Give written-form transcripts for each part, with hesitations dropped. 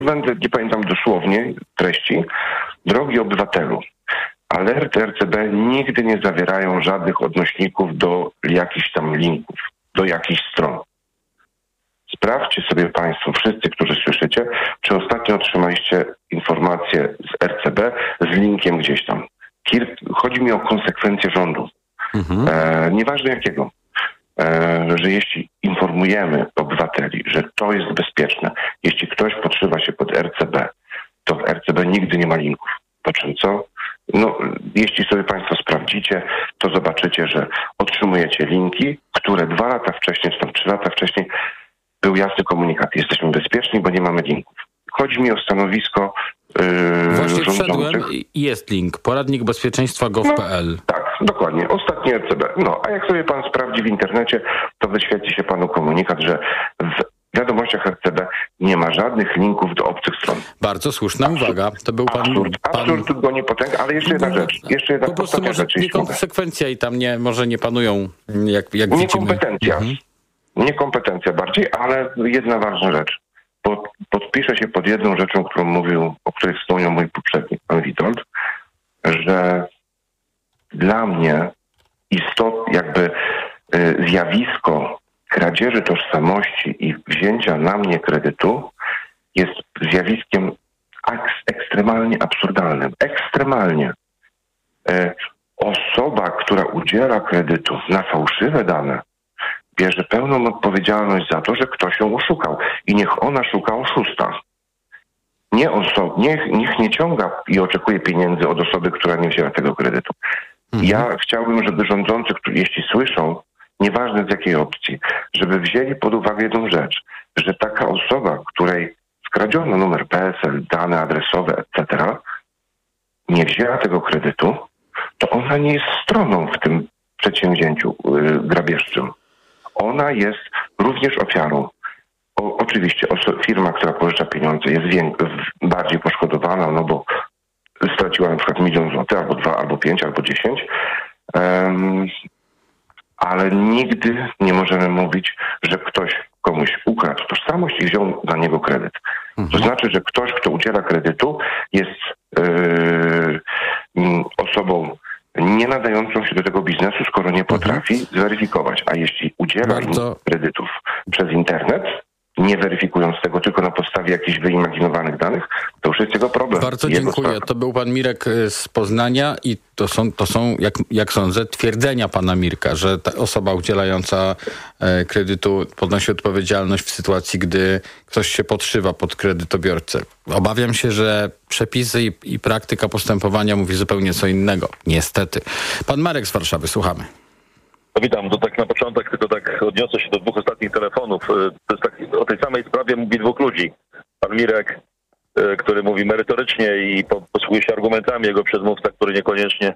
nie pamiętam dosłownie treści. Drogi obywatelu, alerty RCB nigdy nie zawierają żadnych odnośników do jakichś tam linków, do jakichś stron. Sprawdźcie sobie państwo, wszyscy, którzy słyszycie, czy ostatnio otrzymaliście informację z RCB z linkiem gdzieś tam. Chodzi mi o konsekwencje rządu. Nieważne jakiego. Że jeśli informujemy obywateli, że to jest bezpieczne, jeśli ktoś podszywa się pod RCB, to w RCB nigdy nie ma linków. Po czym co? No, jeśli sobie państwo sprawdzicie, to zobaczycie, że otrzymujecie linki, które 2 lata wcześniej, czy tam 3 lata wcześniej był jasny komunikat. Jesteśmy bezpieczni, bo nie mamy linków. Chodzi mi o stanowisko Właśnie rządzących. wszedłem i jest link. Poradnik bezpieczeństwa gov.pl. Tak, dokładnie. Ostatni RCB. No, a jak sobie pan sprawdzi w internecie, to wyświetli się panu komunikat, że w wiadomościach RCB nie ma żadnych linków do obcych stron. Bardzo słuszna uwaga. To był pan... Absurd goni potęgę, ale jeszcze jedna rzecz. Jeszcze jedna po prostu może rzecz. niekonsekwencja i tam może nie panują, jak widzimy. Niekompetencja. Niekompetencja bardziej, ale jedna ważna rzecz. Podpiszę się pod jedną rzeczą, o której wspomniał mój poprzednik, pan Witold, że dla mnie zjawisko kradzieży tożsamości i wzięcia na mnie kredytu jest zjawiskiem ekstremalnie absurdalnym. Ekstremalnie. Osoba, która udziela kredytu na fałszywe dane, bierze pełną odpowiedzialność za to, że ktoś ją oszukał. I niech ona szuka oszusta. Niech nie ciąga i oczekuje pieniędzy od osoby, która nie wzięła tego kredytu. Ja chciałbym, żeby rządzący, jeśli słyszą, nieważne z jakiej opcji, żeby wzięli pod uwagę jedną rzecz, że taka osoba, której skradziono numer PESEL, dane adresowe, etc., nie wzięła tego kredytu, to ona nie jest stroną w tym przedsięwzięciu grabieżczym. Ona jest również ofiarą. Oczywiście firma, która pożycza pieniądze, jest bardziej poszkodowana, no bo straciła na przykład 1 000 000 złotych, albo 2, albo 5, albo 10. Ale nigdy nie możemy mówić, że ktoś komuś ukradł tożsamość i wziął na niego kredyt. To znaczy, że ktoś, kto udziela kredytu, jest osobą nie nadającą się do tego biznesu, skoro nie potrafi zweryfikować. A jeśli udziela kredytów przez internet, nie weryfikując tego tylko na podstawie jakichś wyimaginowanych danych, to już jest jego problem. Bardzo dziękuję. To był pan Mirek z Poznania i to są jak sądzę, twierdzenia pana Mirka, że ta osoba udzielająca kredytu podnosi odpowiedzialność w sytuacji, gdy ktoś się podszywa pod kredytobiorcę. Obawiam się, że przepisy i praktyka postępowania mówi zupełnie co innego. Niestety. Pan Marek z Warszawy, słuchamy. No witam, to tak na początek, tylko tak odniosę się do 2 ostatnich telefonów. To jest tak, o tej samej sprawie mówi 2 ludzi. Pan Mirek, który mówi merytorycznie i posługuje się argumentami, jego przedmówca, który niekoniecznie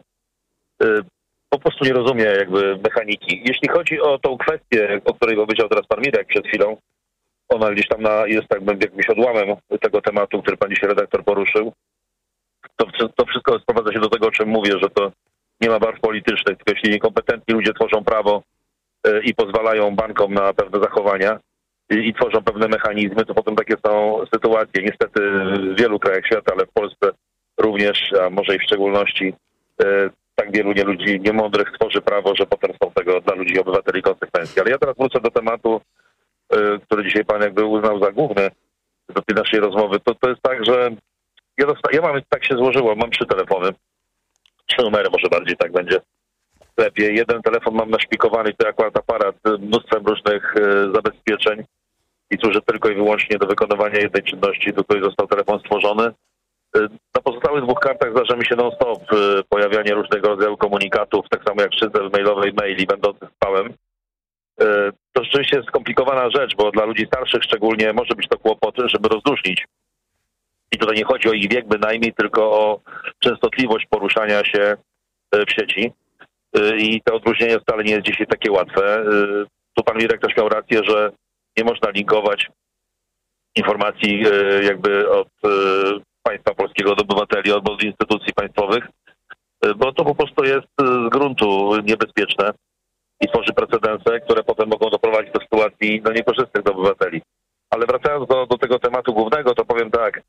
po prostu nie rozumie jakby mechaniki. Jeśli chodzi o tą kwestię, o której powiedział teraz pan Mirek przed chwilą, ona gdzieś tam jest jakimś odłamem tego tematu, który pan dzisiaj redaktor poruszył, to wszystko sprowadza się do tego, o czym mówię, że to nie ma barw politycznych, tylko jeśli niekompetentni ludzie tworzą prawo i pozwalają bankom na pewne zachowania i tworzą pewne mechanizmy, to potem takie są sytuacje. Niestety w wielu krajach świata, ale w Polsce również, a może i w szczególności tak wielu ludzi niemądrych tworzy prawo, że potem są tego dla ludzi, obywateli konsekwencje. Ale ja teraz wrócę do tematu, który dzisiaj pan jakby uznał za główny do tej naszej rozmowy. To jest tak, że tak się złożyło, mam 3 telefony. 3 numery, może bardziej tak będzie lepiej. Jeden telefon mam naszpikowany, to akurat aparat mnóstwem różnych zabezpieczeń i służy tylko i wyłącznie do wykonywania jednej czynności, do której został telefon stworzony. Na pozostałych 2 kartach zdarza mi się non-stop pojawianie różnego rodzaju komunikatów, tak samo jak szydel mailowej maili będących spamem. To rzeczywiście jest skomplikowana rzecz, bo dla ludzi starszych szczególnie może być to kłopot, żeby rozróżnić. I tutaj nie chodzi o ich wiek bynajmniej, tylko o częstotliwość poruszania się w sieci. I to odróżnienie wcale nie jest dzisiaj takie łatwe. Tu pan Mirek też miał rację, że nie można linkować informacji jakby od państwa polskiego, od obywateli, od instytucji państwowych, bo to po prostu jest z gruntu niebezpieczne i tworzy precedensy, które potem mogą doprowadzić do sytuacji niekorzystnych dla obywateli. Ale wracając do tego tematu głównego, to powiem tak,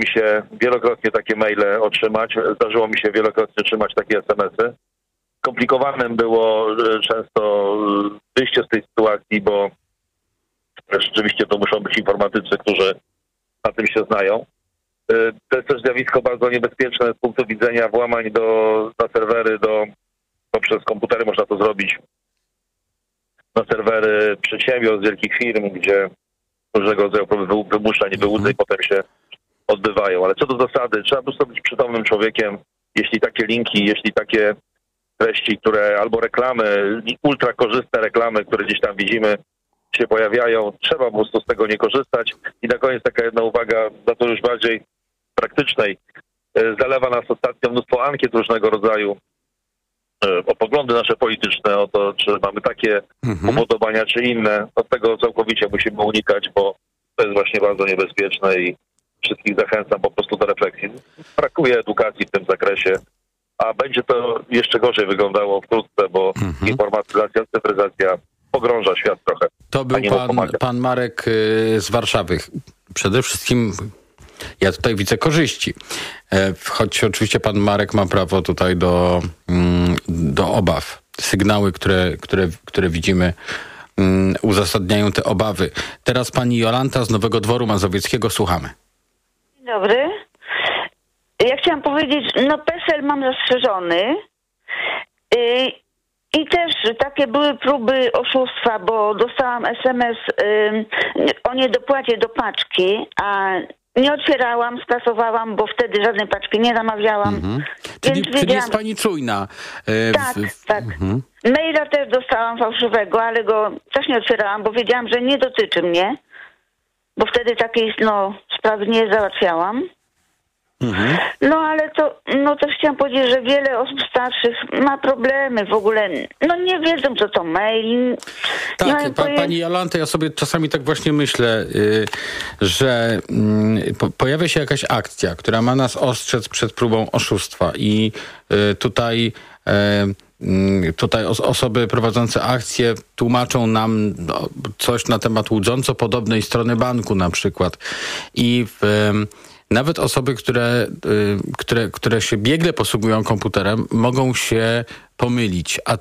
mi się wielokrotnie takie maile otrzymać, zdarzyło mi się wielokrotnie otrzymać takie SMS-y. Komplikowanym było często wyjście z tej sytuacji, bo rzeczywiście to muszą być informatycy, którzy na tym się znają. To jest też zjawisko bardzo niebezpieczne z punktu widzenia włamań na serwery, poprzez komputery można to zrobić, na serwery przedsiębiorstw, wielkich firm, gdzie różnego rodzaju wymuszeń i wyłudzeń potem się odbywają. Ale co do zasady, trzeba po prostu być przytomnym człowiekiem, jeśli takie linki, jeśli takie treści, które albo reklamy, ultra korzystne reklamy, które gdzieś tam widzimy, się pojawiają, trzeba po prostu z tego nie korzystać. I na koniec taka jedna uwaga, za to już bardziej praktycznej. Zalewa nas ostatnio mnóstwo ankiet różnego rodzaju o poglądy nasze polityczne, o to, czy mamy takie upodobania, czy inne. Od tego całkowicie musimy unikać, bo to jest właśnie bardzo niebezpieczne i wszystkich zachęcam po prostu do refleksji. Brakuje edukacji w tym zakresie, a będzie to jeszcze gorzej wyglądało wkrótce, bo informatyzacja, cyfryzacja pogrąża świat trochę. To był pan Marek z Warszawy. Przede wszystkim ja tutaj widzę korzyści. Choć oczywiście pan Marek ma prawo tutaj do obaw. Sygnały, które widzimy, uzasadniają te obawy. Teraz pani Jolanta z Nowego Dworu Mazowieckiego. Słuchamy. Dzień dobry. Ja chciałam powiedzieć, PESEL mam zastrzeżony i też takie były próby oszustwa, bo dostałam SMS o niedopłacie do paczki, a nie otwierałam, skasowałam, bo wtedy żadnej paczki nie zamawiałam. Czyli jest pani czujna. Tak. Maila też dostałam fałszywego, ale go też nie otwierałam, bo wiedziałam, że nie dotyczy mnie, bo wtedy takiej sprawy nie załatwiałam. Ale to chciałam powiedzieć, że wiele osób starszych ma problemy w ogóle. Nie wiedzą, co to mail. Tak, pani Jolanta, ja sobie czasami tak właśnie myślę, że pojawia się jakaś akcja, która ma nas ostrzec przed próbą oszustwa i tutaj osoby prowadzące akcje tłumaczą nam coś na temat łudząco podobnej strony banku na przykład. I nawet osoby, które się biegle posługują komputerem, mogą się pomylić. A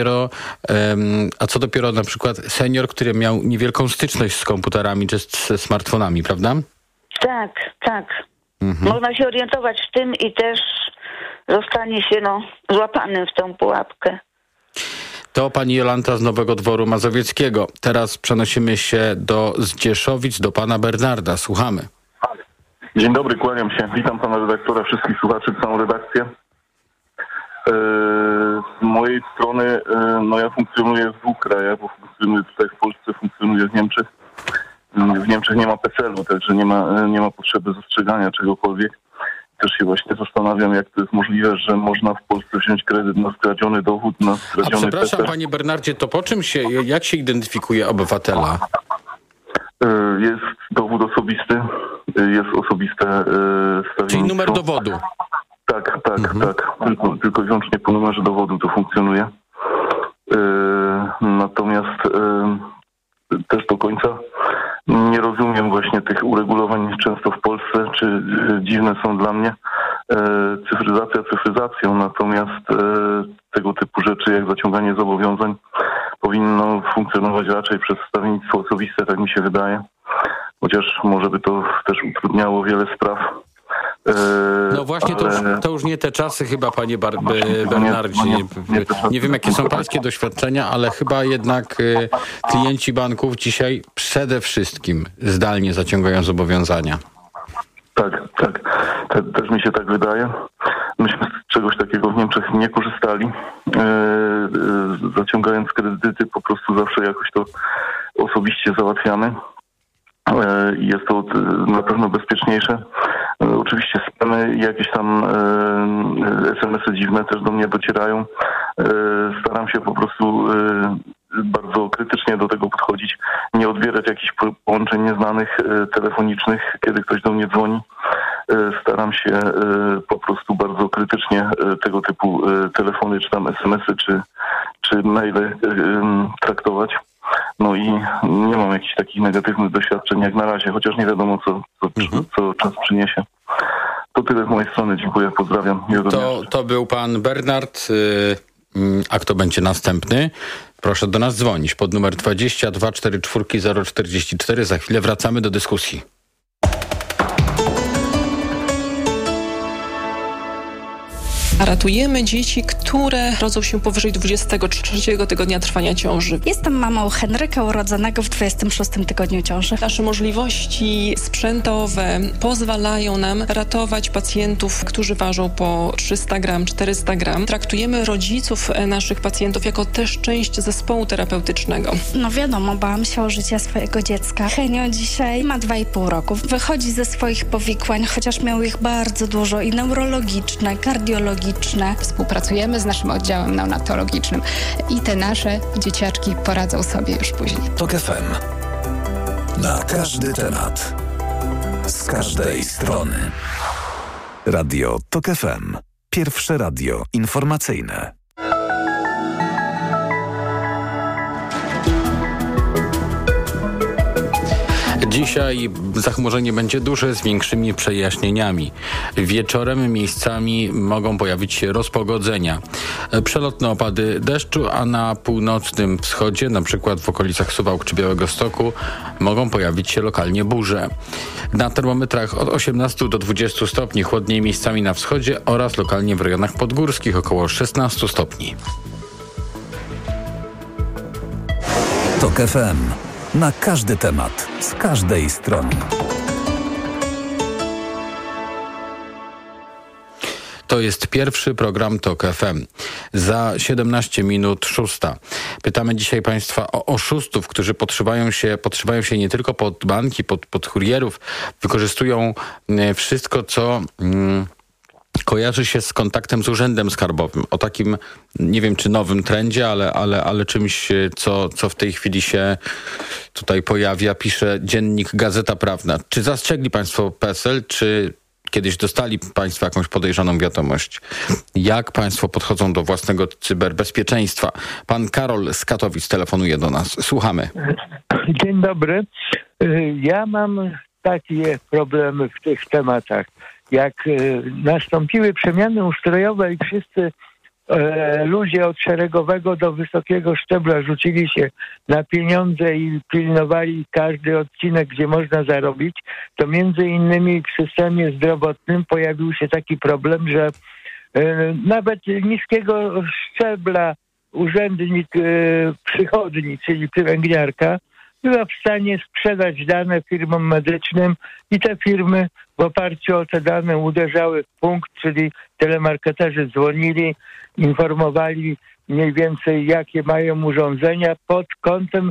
co dopiero na przykład senior, który miał niewielką styczność z komputerami czy ze smartfonami, prawda? Tak. Można się orientować w tym i też zostanie się złapanym w tą pułapkę. To pani Jolanta z Nowego Dworu Mazowieckiego. Teraz przenosimy się do Zdzieszowic, do pana Bernarda. Słuchamy. Dzień dobry, kłaniam się. Witam pana redaktora, wszystkich słuchaczy, całą redakcję. Z mojej strony, ja funkcjonuję w dwóch krajach, bo funkcjonuję tutaj w Polsce, funkcjonuję w Niemczech. W Niemczech nie ma PESEL-u, także nie ma potrzeby zastrzegania czegokolwiek. Też się właśnie zastanawiam, jak to jest możliwe, że można w Polsce wziąć kredyt na skradziony dowód, na skradziony PESEL. Przepraszam, panie Bernardzie, to jak się identyfikuje obywatela? Jest dowód osobisty, jest osobiste stawiennictwo. Czyli numer dowodu. Tak. Tylko i wyłącznie po numerze dowodu to funkcjonuje. Natomiast też do końca nie rozumiem właśnie tych uregulowań często w Polsce, czy dziwne są dla mnie. Cyfryzacja cyfryzacją, natomiast tego typu rzeczy jak zaciąganie zobowiązań powinno funkcjonować raczej przez stawiennictwo osobiste, tak mi się wydaje. Chociaż może by to też utrudniało wiele spraw. Właśnie, to już nie te czasy chyba, panie Bernardzie. Nie wiem, jakie są pańskie doświadczenia, ale chyba jednak klienci banków dzisiaj przede wszystkim zdalnie zaciągają zobowiązania. Tak. Też mi się tak wydaje. Myśmy z czegoś takiego w Niemczech nie korzystali. Zaciągając kredyty po prostu zawsze jakoś to osobiście załatwiamy. Jest to na pewno bezpieczniejsze. Oczywiście spamy, jakieś tam SMS-y dziwne też do mnie docierają. Staram się po prostu bardzo krytycznie do tego podchodzić, nie odbierać jakichś połączeń nieznanych telefonicznych, kiedy ktoś do mnie dzwoni. Staram się po prostu bardzo krytycznie tego typu telefony, czy tam SMS-y, czy maile traktować. I nie mam jakichś takich negatywnych doświadczeń jak na razie, chociaż nie wiadomo, co czas przyniesie. To tyle z mojej strony. Dziękuję, pozdrawiam. To był pan Bernard. A kto będzie następny? Proszę do nas dzwonić pod numer 22 44 044. Za chwilę wracamy do dyskusji. Ratujemy dzieci, które rodzą się powyżej 23 tygodnia trwania ciąży. Jestem mamą Henryka, urodzonego w 26 tygodniu ciąży. Nasze możliwości sprzętowe pozwalają nam ratować pacjentów, którzy ważą po 300 gram, 400 gram. Traktujemy rodziców naszych pacjentów jako też część zespołu terapeutycznego. No wiadomo, bałam się o życie swojego dziecka. Henio dzisiaj ma 2,5 roku. Wychodzi ze swoich powikłań, chociaż miał ich bardzo dużo i neurologiczne, kardiologiczne. Współpracujemy z naszym oddziałem neonatologicznym i te nasze dzieciaczki poradzą sobie już później. TOK FM. Na każdy temat. Z każdej strony. Radio TOK FM. Pierwsze radio informacyjne. Dzisiaj zachmurzenie będzie duże z większymi przejaśnieniami. Wieczorem miejscami mogą pojawić się rozpogodzenia. Przelotne opady deszczu, a na północnym wschodzie, na przykład w okolicach Suwałk czy Białegostoku, mogą pojawić się lokalnie burze. Na termometrach od 18 do 20 stopni, chłodniej miejscami na wschodzie oraz lokalnie w rejonach podgórskich około 16 stopni. TOK FM. Na każdy temat, z każdej strony. To jest pierwszy program TOK FM. Za 17 minut 6. Pytamy dzisiaj Państwa o oszustów, którzy podszywają się nie tylko pod banki, pod kurierów, wykorzystują wszystko, co kojarzy się z kontaktem z urzędem skarbowym. O takim, nie wiem czy nowym trendzie, ale czymś, co w tej chwili się tutaj pojawia, pisze dziennik Gazeta Prawna. Czy zastrzegli Państwo PESEL, czy kiedyś dostali Państwo jakąś podejrzaną wiadomość? Jak Państwo podchodzą do własnego cyberbezpieczeństwa? Pan Karol z Katowic telefonuje do nas. Słuchamy. Dzień dobry. Ja mam takie problemy w tych tematach. Jak nastąpiły przemiany ustrojowe i wszyscy ludzie od szeregowego do wysokiego szczebla rzucili się na pieniądze i pilnowali każdy odcinek, gdzie można zarobić, to między innymi w systemie zdrowotnym pojawił się taki problem, że nawet niskiego szczebla urzędnik przychodni, czyli pielęgniarka, była w stanie sprzedać dane firmom medycznym i te firmy w oparciu o te dane uderzały w punkt, czyli telemarketerzy dzwonili, informowali mniej więcej jakie mają urządzenia pod kątem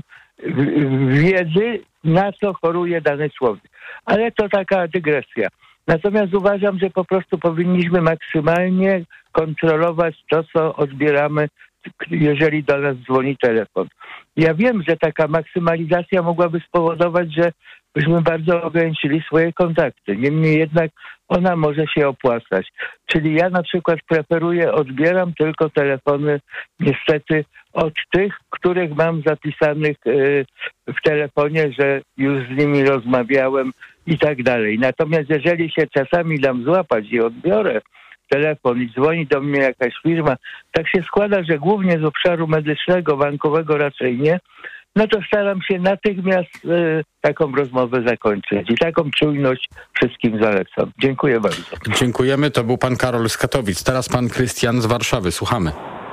wiedzy, na co choruje dany człowiek. Ale to taka dygresja. Natomiast uważam, że po prostu powinniśmy maksymalnie kontrolować to, co odbieramy, jeżeli do nas dzwoni telefon. Ja wiem, że taka maksymalizacja mogłaby spowodować, że byśmy bardzo ograniczyli swoje kontakty. Niemniej jednak ona może się opłacać. Czyli ja na przykład odbieram tylko telefony niestety od tych, których mam zapisanych w telefonie, że już z nimi rozmawiałem i tak dalej. Natomiast jeżeli się czasami dam złapać i odbiorę telefon i dzwoni do mnie jakaś firma, tak się składa, że głównie z obszaru medycznego, bankowego raczej nie, no to staram się natychmiast taką rozmowę zakończyć i taką czujność wszystkim zalecam. Dziękuję bardzo. Dziękujemy. To był pan Karol z Katowic. Teraz pan Krystian z Warszawy. Słuchamy.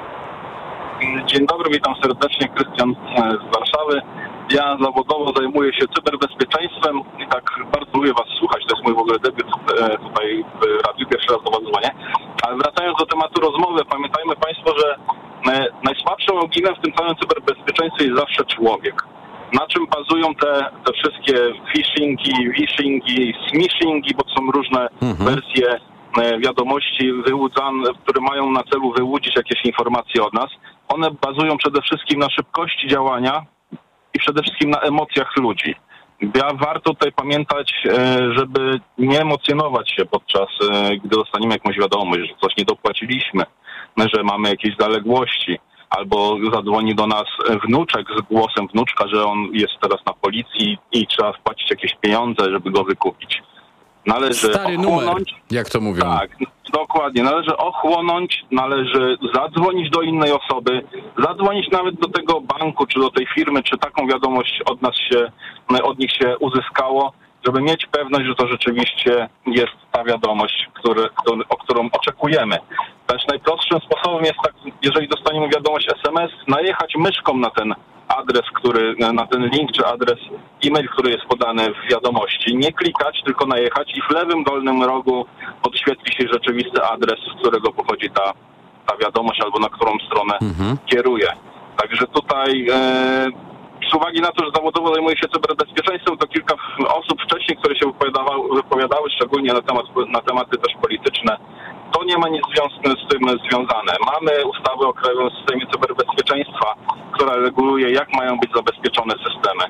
Dzień dobry, witam serdecznie. Krystian z Warszawy. Ja zawodowo zajmuję się cyberbezpieczeństwem i tak bardzo lubię was słuchać. To jest mój w ogóle debiut tutaj w radiu. Pierwszy raz do was dzwonię. Ale wracając do tematu rozmowy, pamiętajmy Państwo, że najsłabszym ogniwem w tym całym cyberbezpieczeństwie jest zawsze człowiek. Na czym bazują te wszystkie phishingi, smishingi, bo to są różne wersje wiadomości które mają na celu wyłudzić jakieś informacje od nas. One bazują przede wszystkim na szybkości działania i przede wszystkim na emocjach ludzi. Warto tutaj pamiętać, żeby nie emocjonować się podczas, gdy dostaniemy jakąś wiadomość, że coś nie dopłaciliśmy, że mamy jakieś zaległości, albo zadzwoni do nas wnuczek z głosem wnuczka, że on jest teraz na policji i trzeba wpłacić jakieś pieniądze, żeby go wykupić. Należy stary ochłonąć. numer, jak to mówią. Tak, dokładnie. Należy ochłonąć, należy zadzwonić do innej osoby, zadzwonić nawet do tego banku, czy do tej firmy, czy taką wiadomość od nich się uzyskało, żeby mieć pewność, że to rzeczywiście jest ta wiadomość, o którą oczekujemy. Też najprostszym sposobem jest tak, jeżeli dostaniemy wiadomość SMS, najechać myszką na ten adres, na ten link czy adres e-mail, który jest podany w wiadomości. Nie klikać, tylko najechać i w lewym dolnym rogu podświetli się rzeczywisty adres, z którego pochodzi ta wiadomość albo na którą stronę kieruje. Także tutaj z uwagi na to, że zawodowo zajmuję się cyberbezpieczeństwem, to kilka osób wcześniej, które się wypowiadały szczególnie na tematy też polityczne, to nie ma nic z tym związane. Mamy ustawę o Krajowym Systemie Cyberbezpieczeństwa, która reguluje, jak mają być zabezpieczone systemy.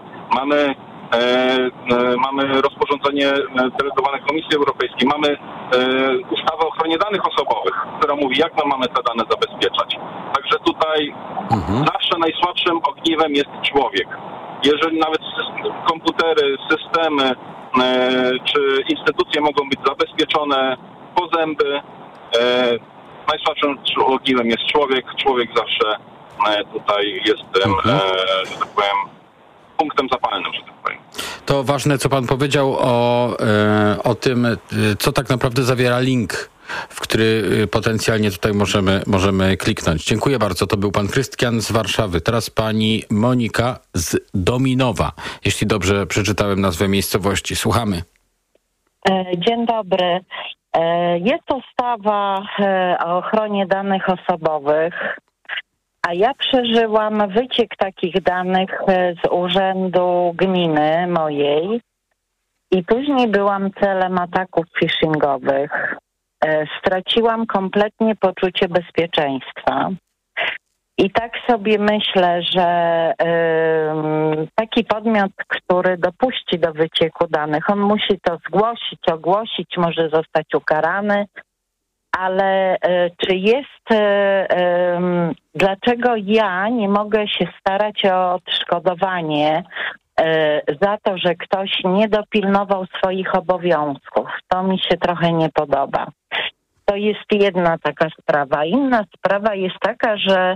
Mamy rozporządzenie delegowane Komisji Europejskiej, mamy ustawę o ochronie danych osobowych, która mówi, jak my mamy te dane zabezpieczać. Także tutaj zawsze najsłabszym ogniwem jest człowiek. Jeżeli nawet komputery, systemy czy instytucje mogą być zabezpieczone po zęby, najsłabszym ogniwem jest człowiek. Człowiek zawsze tutaj jest tym, że tak powiem, punktem zapalnym, że tak powiem. To ważne, co pan powiedział o tym, co tak naprawdę zawiera link, w który potencjalnie tutaj możemy kliknąć. Dziękuję bardzo. To był pan Krystian z Warszawy. Teraz pani Monika z Dominowa. Jeśli dobrze przeczytałem nazwę miejscowości. Słuchamy. Dzień dobry. Jest ustawa o ochronie danych osobowych, a ja przeżyłam wyciek takich danych z urzędu gminy mojej i później byłam celem ataków phishingowych. Straciłam kompletnie poczucie bezpieczeństwa. I tak sobie myślę, że taki podmiot, który dopuści do wycieku danych, on musi to ogłosić, może zostać ukarany, ale czy jest, dlaczego ja nie mogę się starać o odszkodowanie za to, że ktoś nie dopilnował swoich obowiązków? To mi się trochę nie podoba. To jest jedna taka sprawa. Inna sprawa jest taka, że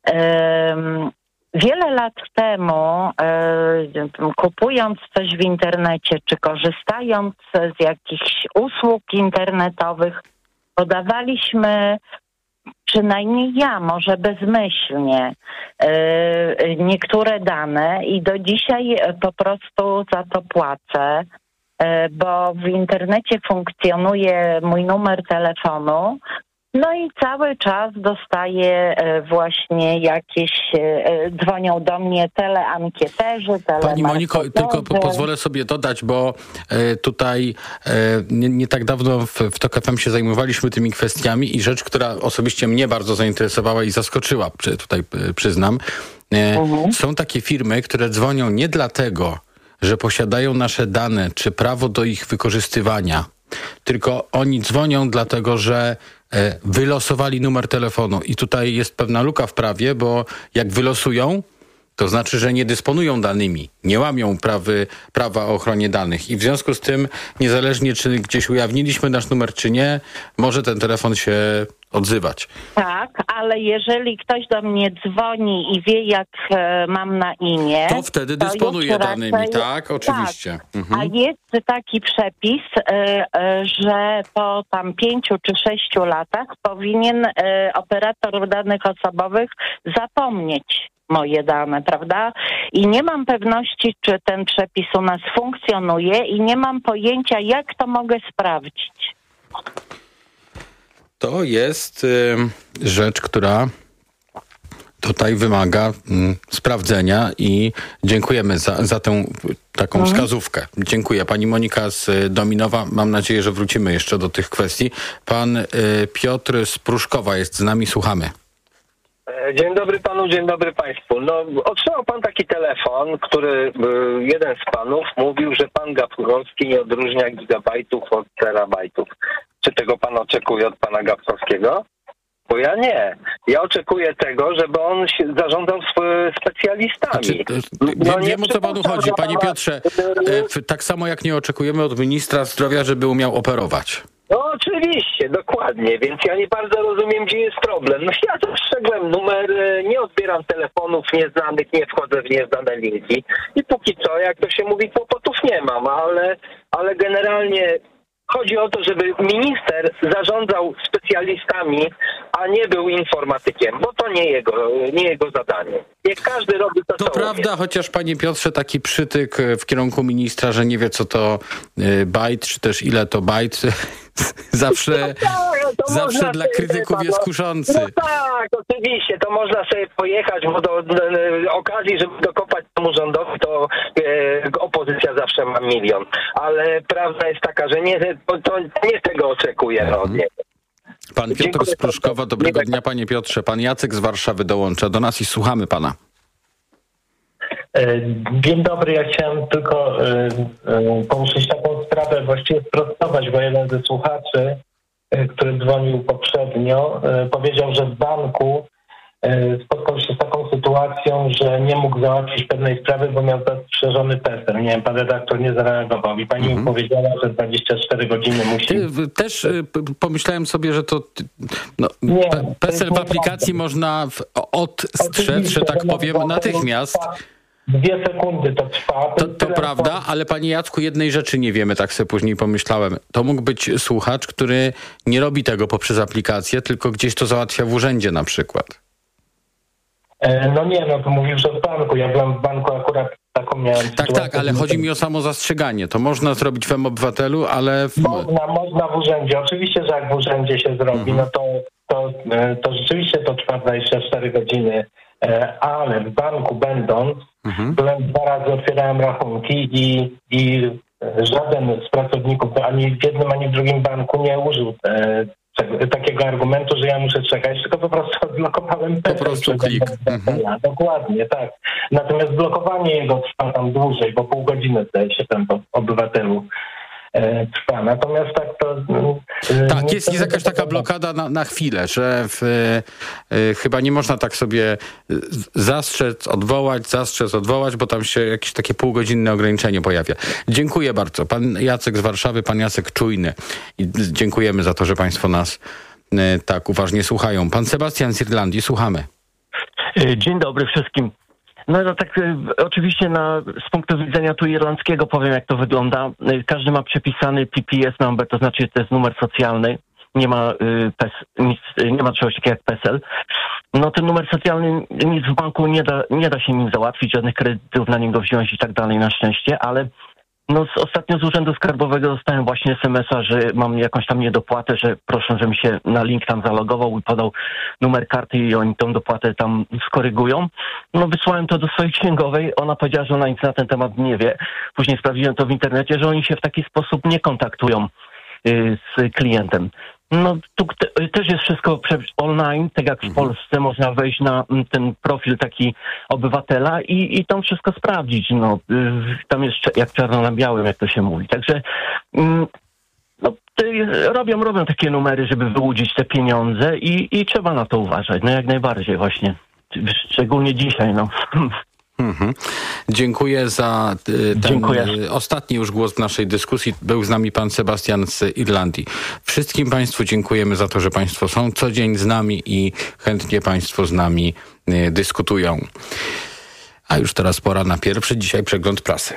wiele lat temu, kupując coś w internecie, czy korzystając z jakichś usług internetowych, podawaliśmy, przynajmniej ja, może bezmyślnie, niektóre dane i do dzisiaj po prostu za to płacę, bo w internecie funkcjonuje mój numer telefonu, no i cały czas dostaję właśnie jakieś, dzwonią do mnie teleankieterzy, Pani Moniko, tylko pozwolę sobie dodać, bo tutaj nie tak dawno w TOK FM się zajmowaliśmy tymi kwestiami i rzecz, która osobiście mnie bardzo zainteresowała i zaskoczyła, tutaj przyznam. Są takie firmy, które dzwonią nie dlatego, że posiadają nasze dane, czy prawo do ich wykorzystywania, tylko oni dzwonią dlatego, że wylosowali numer telefonu i tutaj jest pewna luka w prawie, bo jak wylosują, to znaczy, że nie dysponują danymi, nie łamią prawa o ochronie danych i w związku z tym, niezależnie czy gdzieś ujawniliśmy nasz numer, czy nie, może ten telefon się odzywać. Tak, ale jeżeli ktoś do mnie dzwoni i wie, jak mam na imię... To wtedy dysponuje danymi, tak? Oczywiście. Tak. A jest taki przepis, że po tam 5 czy 6 latach powinien operator danych osobowych zapomnieć moje dane, prawda? I nie mam pewności, czy ten przepis u nas funkcjonuje i nie mam pojęcia, jak to mogę sprawdzić. To jest rzecz, która tutaj wymaga sprawdzenia i dziękujemy za tę taką wskazówkę. Dziękuję. Pani Monika z Dominowa. Mam nadzieję, że wrócimy jeszcze do tych kwestii. Pan Piotr z Pruszkowa jest z nami. Słuchamy. Dzień dobry panu, dzień dobry państwu. No, otrzymał pan taki telefon, który jeden z panów mówił, że pan Gawkowski nie odróżnia gigabajtów od terabajtów. Czy tego pan oczekuje od pana Gawkowskiego? Bo ja nie. Ja oczekuję tego, żeby on się zarządzał specjalistami. Wiem, o co panu chodzi, panie Piotrze. Tak samo jak nie oczekujemy od ministra zdrowia, żeby umiał operować. No oczywiście, dokładnie, więc ja nie bardzo rozumiem, gdzie jest problem. No ja dostrzegłem numer, nie odbieram telefonów nieznanych, nie wchodzę w nieznane linki i póki co, jak to się mówi, kłopotów nie mam, ale generalnie chodzi o to, żeby minister zarządzał specjalistami, a nie był informatykiem, bo to nie jego zadanie. Niech każdy robi to, co prawda, umie. Chociaż panie Piotrze, taki przytyk w kierunku ministra, że nie wie, co to bajt, czy też ile to bajt, zawsze dla krytyków jest kuszący. No tak, oczywiście, to można sobie pojechać, bo do okazji, żeby dokopać temu rządowi, to opozycja zawsze ma milion. Ale prawda jest taka, że to nie tego oczekujemy od niego. Pan Piotr z Pruszkowa, dobrego dnia panie Piotrze. Pan Jacek z Warszawy dołącza do nas i słuchamy pana. Dzień dobry, ja chciałem tylko poruszyć taką sprawę, właściwie sprostować, bo jeden ze słuchaczy, który dzwonił poprzednio, powiedział, że w banku spotkał się z taką sytuacją, że nie mógł załatwić pewnej sprawy, bo miał zastrzeżony PESEL. Nie wiem, pan redaktor nie zareagował i pani mi powiedziała, że 24 godziny musi... Też pomyślałem sobie, że to... PESEL w aplikacji można odstrzec, że tak powiem, natychmiast. 2 sekundy to trwa. To prawda, ale panie Jacku, jednej rzeczy nie wiemy, tak sobie później pomyślałem. To mógł być słuchacz, który nie robi tego poprzez aplikację, tylko gdzieś to załatwia w urzędzie na przykład. To mówił, że w banku. Ja byłem w banku, akurat taką miałem sytuację. Tak, ale chodzi mi o samo zastrzeganie. To można zrobić w mObywatelu, ale... Można w urzędzie. Oczywiście, że jak w urzędzie się zrobi, to rzeczywiście to trwa 24 godziny. Ale w banku będąc, byłem 2 razy, otwierałem rachunki i żaden z pracowników ani w jednym, ani w drugim banku nie użył takiego argumentu, że ja muszę czekać, tylko po prostu odblokowałem PESEL. Po prostu klik. Dokładnie, tak. Natomiast blokowanie jego trwa tam dłużej, bo pół godziny zdaje się tam w obywatelu trwa. Natomiast tak to... Tak, jest jakaś taka blokada na chwilę, że chyba nie można tak sobie zastrzec, odwołać, bo tam się jakieś takie półgodzinne ograniczenie pojawia. Dziękuję bardzo. Pan Jacek z Warszawy, pan Jacek Czujny. I dziękujemy za to, że państwo nas tak uważnie słuchają. Pan Sebastian z Irlandii, słuchamy. Dzień dobry wszystkim. Oczywiście z punktu widzenia tu irlandzkiego powiem, jak to wygląda. Każdy ma przepisany PPS number, to znaczy to jest numer socjalny. Nie ma nie ma czegoś takiego jak PESEL. Ten numer socjalny nic w banku nie da się nim załatwić, żadnych kredytów na niego wziąć i tak dalej na szczęście, ale ostatnio z Urzędu Skarbowego dostałem właśnie SMS-a, że mam jakąś tam niedopłatę, że proszę, żebym się na link tam zalogował i podał numer karty i oni tą dopłatę tam skorygują. Wysłałem to do swojej księgowej, ona powiedziała, że ona nic na ten temat nie wie. Później sprawdziłem to w internecie, że oni się w taki sposób nie kontaktują z klientem. Tu też jest wszystko online, tak jak w Polsce można wejść na ten profil taki obywatela i tam wszystko sprawdzić. Tam jest jak czarno na białym, jak to się mówi. Także robią takie numery, żeby wyłudzić te pieniądze i trzeba na to uważać. Jak najbardziej właśnie. Szczególnie dzisiaj, Dziękuję za ten ostatni już głos w naszej dyskusji. Był z nami pan Sebastian z Irlandii. Wszystkim państwu dziękujemy za to, że państwo są co dzień z nami i chętnie państwo z nami dyskutują. A już teraz pora na pierwszy dzisiaj przegląd prasy.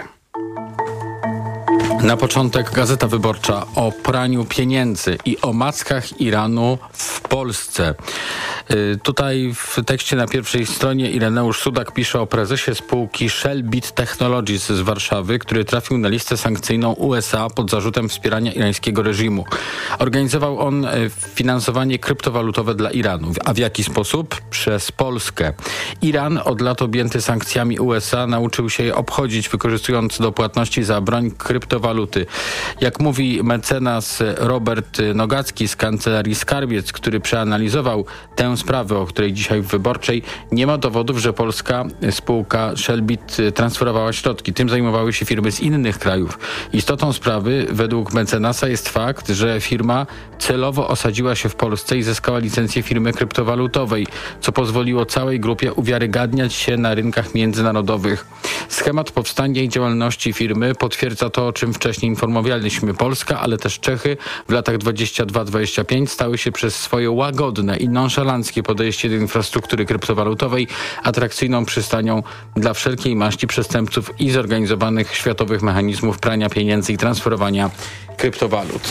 Na początek Gazeta Wyborcza o praniu pieniędzy i o mackach Iranu w Polsce. Tutaj w tekście na pierwszej stronie Ireneusz Sudak pisze o prezesie spółki Shellbit Technologies z Warszawy, który trafił na listę sankcyjną USA pod zarzutem wspierania irańskiego reżimu. Organizował on finansowanie kryptowalutowe dla Iranu. A w jaki sposób? Przez Polskę. Iran, od lat objęty sankcjami USA, nauczył się je obchodzić, wykorzystując do płatności za broń kryptowaluty. Jak mówi mecenas Robert Nogacki z Kancelarii Skarbiec, który przeanalizował tę stan sprawy, o której dzisiaj w Wyborczej nie ma dowodów, że polska spółka Shellbit transferowała środki. Tym zajmowały się firmy z innych krajów. Istotą sprawy według mecenasa jest fakt, że firma celowo osadziła się w Polsce i zyskała licencję firmy kryptowalutowej, co pozwoliło całej grupie uwiarygadniać się na rynkach międzynarodowych. Schemat powstania i działalności firmy potwierdza to, o czym wcześniej informowaliśmy. Polska, ale też Czechy w latach 22-25 stały się przez swoje łagodne i nonszalanckie podejście do infrastruktury kryptowalutowej atrakcyjną przystanią dla wszelkiej maści przestępców i zorganizowanych światowych mechanizmów prania pieniędzy i transferowania kryptowalut.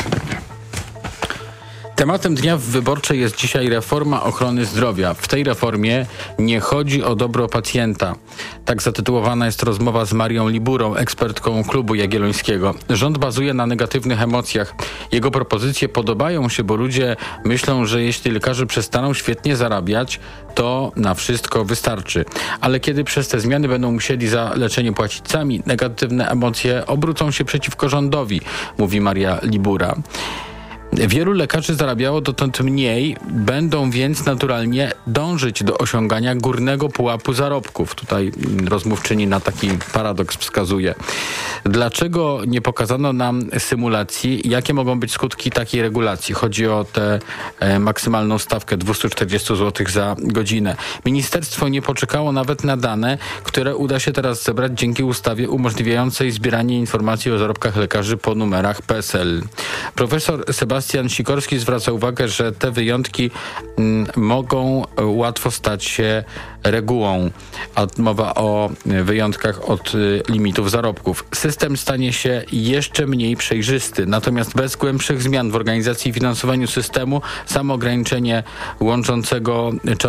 Tematem dnia w Wyborczej jest dzisiaj reforma ochrony zdrowia. W tej reformie nie chodzi o dobro pacjenta. Tak zatytułowana jest rozmowa z Marią Liburą, ekspertką Klubu Jagiellońskiego. Rząd bazuje na negatywnych emocjach. Jego propozycje podobają się, bo ludzie myślą, że jeśli lekarze przestaną świetnie zarabiać, to na wszystko wystarczy. Ale kiedy przez te zmiany będą musieli za leczenie płacić sami, negatywne emocje obrócą się przeciwko rządowi, mówi Maria Libura. Wielu lekarzy zarabiało dotąd mniej, będą więc naturalnie dążyć do osiągania górnego pułapu zarobków. Tutaj rozmówczyni na taki paradoks wskazuje. Dlaczego nie pokazano nam symulacji, jakie mogą być skutki takiej regulacji? Chodzi o tę maksymalną stawkę 240 zł za godzinę. Ministerstwo nie poczekało nawet na dane, które uda się teraz zebrać dzięki ustawie umożliwiającej zbieranie informacji o zarobkach lekarzy po numerach PESEL. Profesor Sebastian Sikorski zwraca uwagę, że te wyjątki mogą łatwo stać się regułą. A mowa o wyjątkach od limitów zarobków. System stanie się jeszcze mniej przejrzysty. Natomiast bez głębszych zmian w organizacji i finansowaniu systemu samo ograniczenie łącznego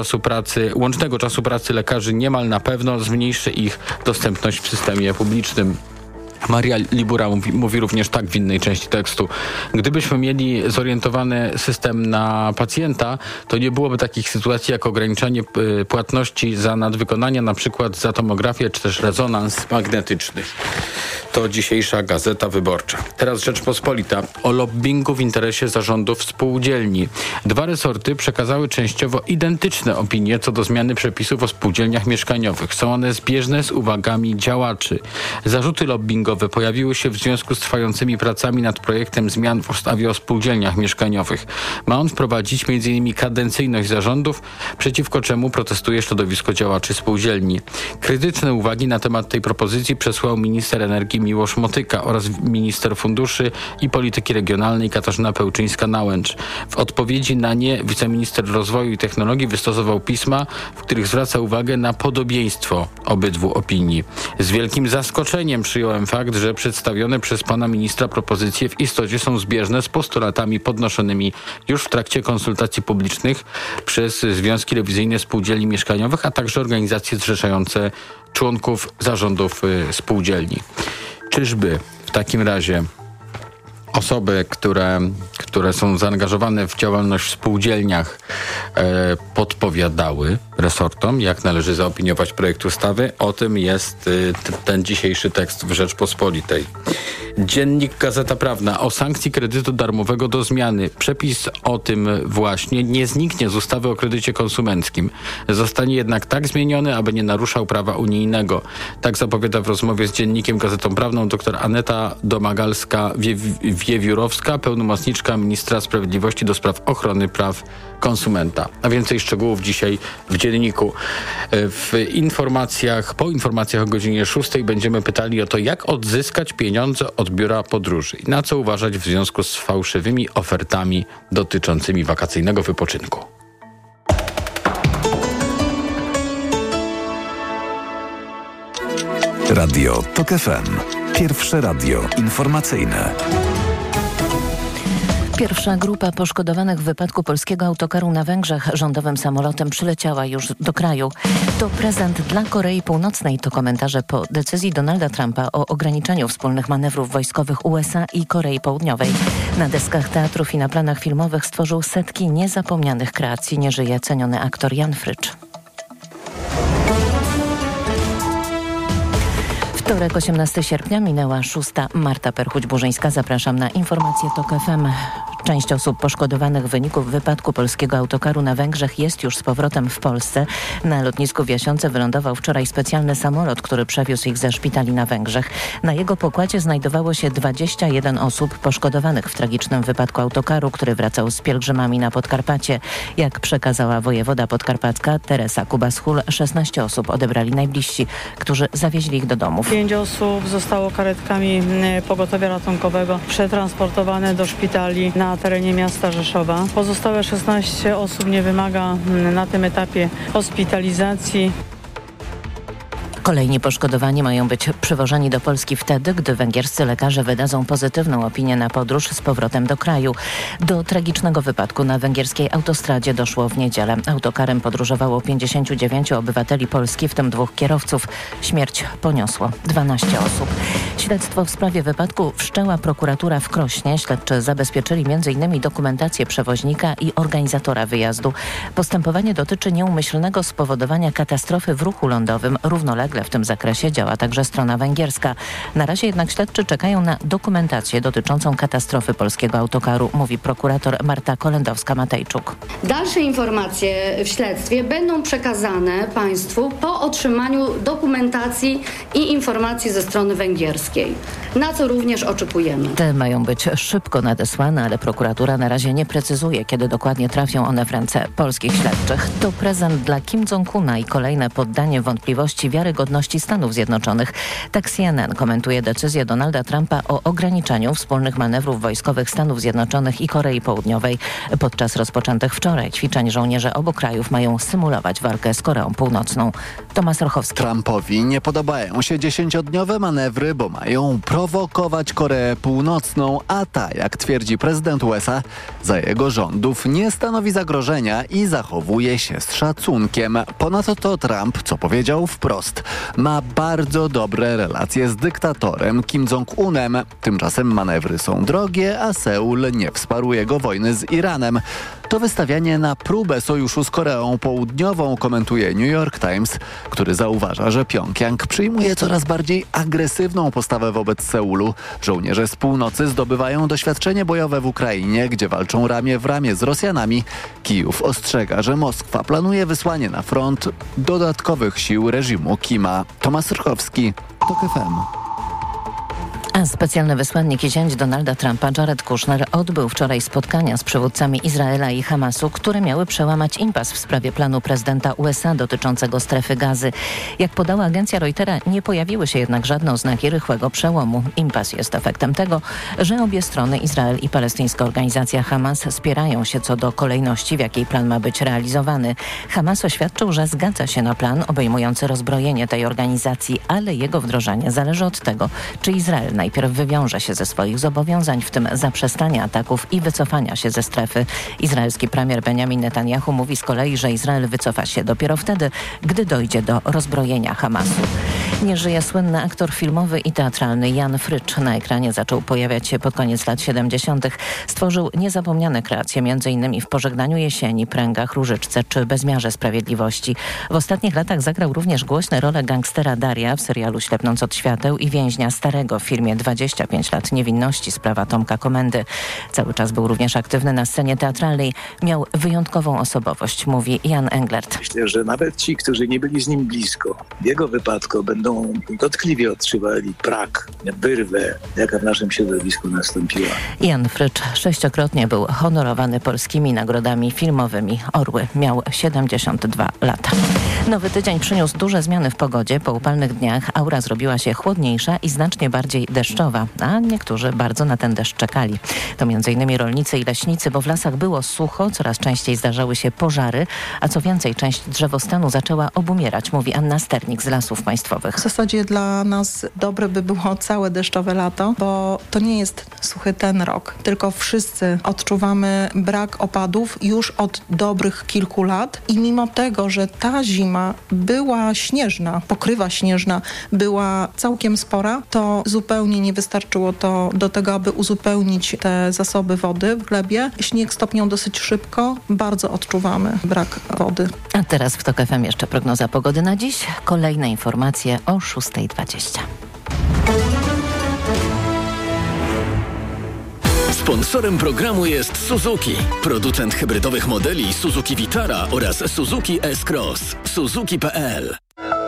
czasu pracy lekarzy niemal na pewno zmniejszy ich dostępność w systemie publicznym. Maria Libura mówi również tak w innej części tekstu. Gdybyśmy mieli zorientowany system na pacjenta, to nie byłoby takich sytuacji jak ograniczanie płatności za nadwykonania, na przykład za tomografię czy też rezonans magnetyczny. To dzisiejsza Gazeta Wyborcza. Teraz Rzeczpospolita. O lobbingu w interesie zarządów spółdzielni. Dwa resorty przekazały częściowo identyczne opinie co do zmiany przepisów o spółdzielniach mieszkaniowych. Są one zbieżne z uwagami działaczy. Zarzuty lobbingowe pojawiły się w związku z trwającymi pracami nad projektem zmian w ustawie o spółdzielniach mieszkaniowych. Ma on wprowadzić m.in. kadencyjność zarządów, przeciwko czemu protestuje środowisko działaczy spółdzielni. Krytyczne uwagi na temat tej propozycji przesłał minister energii Miłosz Motyka oraz minister funduszy i polityki regionalnej Katarzyna Pełczyńska-Nałęcz. W odpowiedzi na nie wiceminister rozwoju i technologii wystosował pisma, w których zwraca uwagę na podobieństwo obydwu opinii. Z wielkim zaskoczeniem przyjąłem fakt, że przedstawione przez pana ministra propozycje w istocie są zbieżne z postulatami podnoszonymi już w trakcie konsultacji publicznych przez związki rewizyjne spółdzielni mieszkaniowych, a także organizacje zrzeszające członków zarządów spółdzielni. Czyżby w takim razie osoby, które są zaangażowane w działalność w spółdzielniach podpowiadały resortom, jak należy zaopiniować projekt ustawy? O tym jest ten dzisiejszy tekst w Rzeczpospolitej. Dziennik Gazeta Prawna. O sankcji kredytu darmowego do zmiany. Przepis o tym właśnie nie zniknie z ustawy o kredycie konsumenckim. Zostanie jednak tak zmieniony, aby nie naruszał prawa unijnego. Tak zapowiada w rozmowie z Dziennikiem Gazetą Prawną dr Aneta Domagalska-Wiewiórowska, pełnomocniczka ministra sprawiedliwości do spraw ochrony praw konsumenta. A więcej szczegółów dzisiaj w Dzienniku. Po informacjach o godzinie 6 będziemy pytali o to, jak odzyskać pieniądze od biura podróży i na co uważać w związku z fałszywymi ofertami dotyczącymi wakacyjnego wypoczynku. Radio TOK FM. Pierwsze radio informacyjne. Pierwsza grupa poszkodowanych w wypadku polskiego autokaru na Węgrzech rządowym samolotem przyleciała już do kraju. To prezent dla Korei Północnej. To komentarze po decyzji Donalda Trumpa o ograniczeniu wspólnych manewrów wojskowych USA i Korei Południowej. Na deskach teatrów i na planach filmowych stworzył setki niezapomnianych kreacji. Nie żyje ceniony aktor Jan Frycz. Wtorek, 18 sierpnia, minęła 6. Marta Perchuć-Burzyńska. Zapraszam na informacje TOK FM. Część osób poszkodowanych w wyniku wypadku polskiego autokaru na Węgrzech jest już z powrotem w Polsce. Na lotnisku w Jasionce wylądował wczoraj specjalny samolot, który przewiózł ich ze szpitali na Węgrzech. Na jego pokładzie znajdowało się 21 osób poszkodowanych w tragicznym wypadku autokaru, który wracał z pielgrzymami na Podkarpacie. Jak przekazała wojewoda podkarpacka Teresa Kuba-Schul, 16 osób odebrali najbliżsi, którzy zawieźli ich do domów. 5 osób zostało karetkami pogotowia ratunkowego przetransportowane do szpitali na terenie miasta Rzeszowa. Pozostałe 16 osób nie wymaga na tym etapie hospitalizacji. Kolejni poszkodowani mają być przywożeni do Polski wtedy, gdy węgierscy lekarze wydadzą pozytywną opinię na podróż z powrotem do kraju. Do tragicznego wypadku na węgierskiej autostradzie doszło w niedzielę. Autokarem podróżowało 59 obywateli Polski, w tym 2 kierowców. Śmierć poniosło 12 osób. Śledztwo w sprawie wypadku wszczęła prokuratura w Krośnie. Śledczy zabezpieczyli m.in. dokumentację przewoźnika i organizatora wyjazdu. Postępowanie dotyczy nieumyślnego spowodowania katastrofy w ruchu lądowym. Równolegle w tym zakresie działa także strona węgierska. Na razie jednak śledczy czekają na dokumentację dotyczącą katastrofy polskiego autokaru, mówi prokurator Marta Kolendowska-Matejczuk. Dalsze informacje w śledztwie będą przekazane państwu po otrzymaniu dokumentacji i informacji ze strony węgierskiej, na co również oczekujemy. Te mają być szybko nadesłane, ale prokuratura na razie nie precyzuje, kiedy dokładnie trafią one w ręce polskich śledczych. To prezent dla Kim Jong-una i kolejne poddanie wątpliwości wiarygodności Stanów Zjednoczonych. Tak CNN komentuje decyzję Donalda Trumpa o ograniczeniu wspólnych manewrów wojskowych Stanów Zjednoczonych i Korei Południowej. Podczas rozpoczętych wczoraj ćwiczeń żołnierze obu krajów mają symulować walkę z Koreą Północną. Tomasz Rochowski. Trumpowi nie podobają się 10-dniowe manewry, bo mają prowokować Koreę Północną, a ta, jak twierdzi prezydent USA, za jego rządów nie stanowi zagrożenia i zachowuje się z szacunkiem. Ponadto Trump, co powiedział wprost, ma bardzo dobre relacje z dyktatorem Kim Jong-unem. Tymczasem manewry są drogie, a Seul nie wsparł jego wojny z Iranem. To wystawianie na próbę sojuszu z Koreą Południową, komentuje New York Times, który zauważa, że Pjongjang przyjmuje coraz bardziej agresywną postawę wobec Seulu. Żołnierze z północy zdobywają doświadczenie bojowe w Ukrainie, gdzie walczą ramię w ramię z Rosjanami. Kijów ostrzega, że Moskwa planuje wysłanie na front dodatkowych sił reżimu Kima. Tomasz Rchowski, TOK FM. A specjalny wysłannik i zięć Donalda Trumpa, Jared Kushner, odbył wczoraj spotkania z przywódcami Izraela i Hamasu, które miały przełamać impas w sprawie planu prezydenta USA dotyczącego strefy Gazy. Jak podała agencja Reutera, nie pojawiły się jednak żadne oznaki rychłego przełomu. Impas jest efektem tego, że obie strony, Izrael i palestyńska organizacja Hamas, spierają się co do kolejności, w jakiej plan ma być realizowany. Hamas oświadczył, że zgadza się na plan obejmujący rozbrojenie tej organizacji, ale jego wdrożenie zależy od tego, czy Izrael najpierw wywiąże się ze swoich zobowiązań, w tym zaprzestania ataków i wycofania się ze strefy. Izraelski premier Benjamin Netanyahu mówi z kolei, że Izrael wycofa się dopiero wtedy, gdy dojdzie do rozbrojenia Hamasu. Nie żyje słynny aktor filmowy i teatralny Jan Frycz. Na ekranie zaczął pojawiać się pod koniec lat 70. Stworzył niezapomniane kreacje, m.in. w Pożegnaniu jesieni, Pręgach, Różyczce czy Bezmiarze sprawiedliwości. W ostatnich latach zagrał również głośne role gangstera Daria w serialu Ślepnąc od świateł i więźnia starego w filmie 25 lat niewinności, sprawa Tomka Komendy. Cały czas był również aktywny na scenie teatralnej. Miał wyjątkową osobowość, mówi Jan Englert. Myślę, że nawet ci, którzy nie byli z nim blisko, w jego wypadku będą dotkliwie odczuwali brak, wyrwę, jaka w naszym środowisku nastąpiła. Jan Frycz 6-krotnie był honorowany polskimi nagrodami filmowymi Orły. Miał 72 lata. Nowy tydzień przyniósł duże zmiany w pogodzie. Po upalnych dniach aura zrobiła się chłodniejsza i znacznie bardziej deszczowa, a niektórzy bardzo na ten deszcz czekali. To m.in. rolnicy i leśnicy, bo w lasach było sucho, coraz częściej zdarzały się pożary, a co więcej, część drzewostanu zaczęła obumierać, mówi Anna Sternik z Lasów Państwowych. W zasadzie dla nas dobre by było całe deszczowe lato, bo to nie jest suchy ten rok, tylko wszyscy odczuwamy brak opadów już od dobrych kilku lat i mimo tego, że ta zima była śnieżna, pokrywa śnieżna była całkiem spora, to zupełnie nie wystarczyło to do tego, aby uzupełnić te zasoby wody w glebie. Śnieg stopniał dosyć szybko, bardzo odczuwamy brak wody. A teraz w TOK FM jeszcze prognoza pogody na dziś. Kolejne informacje o 6:20. Sponsorem programu jest Suzuki, producent hybrydowych modeli Suzuki Vitara oraz Suzuki S-Cross. Suzuki.pl.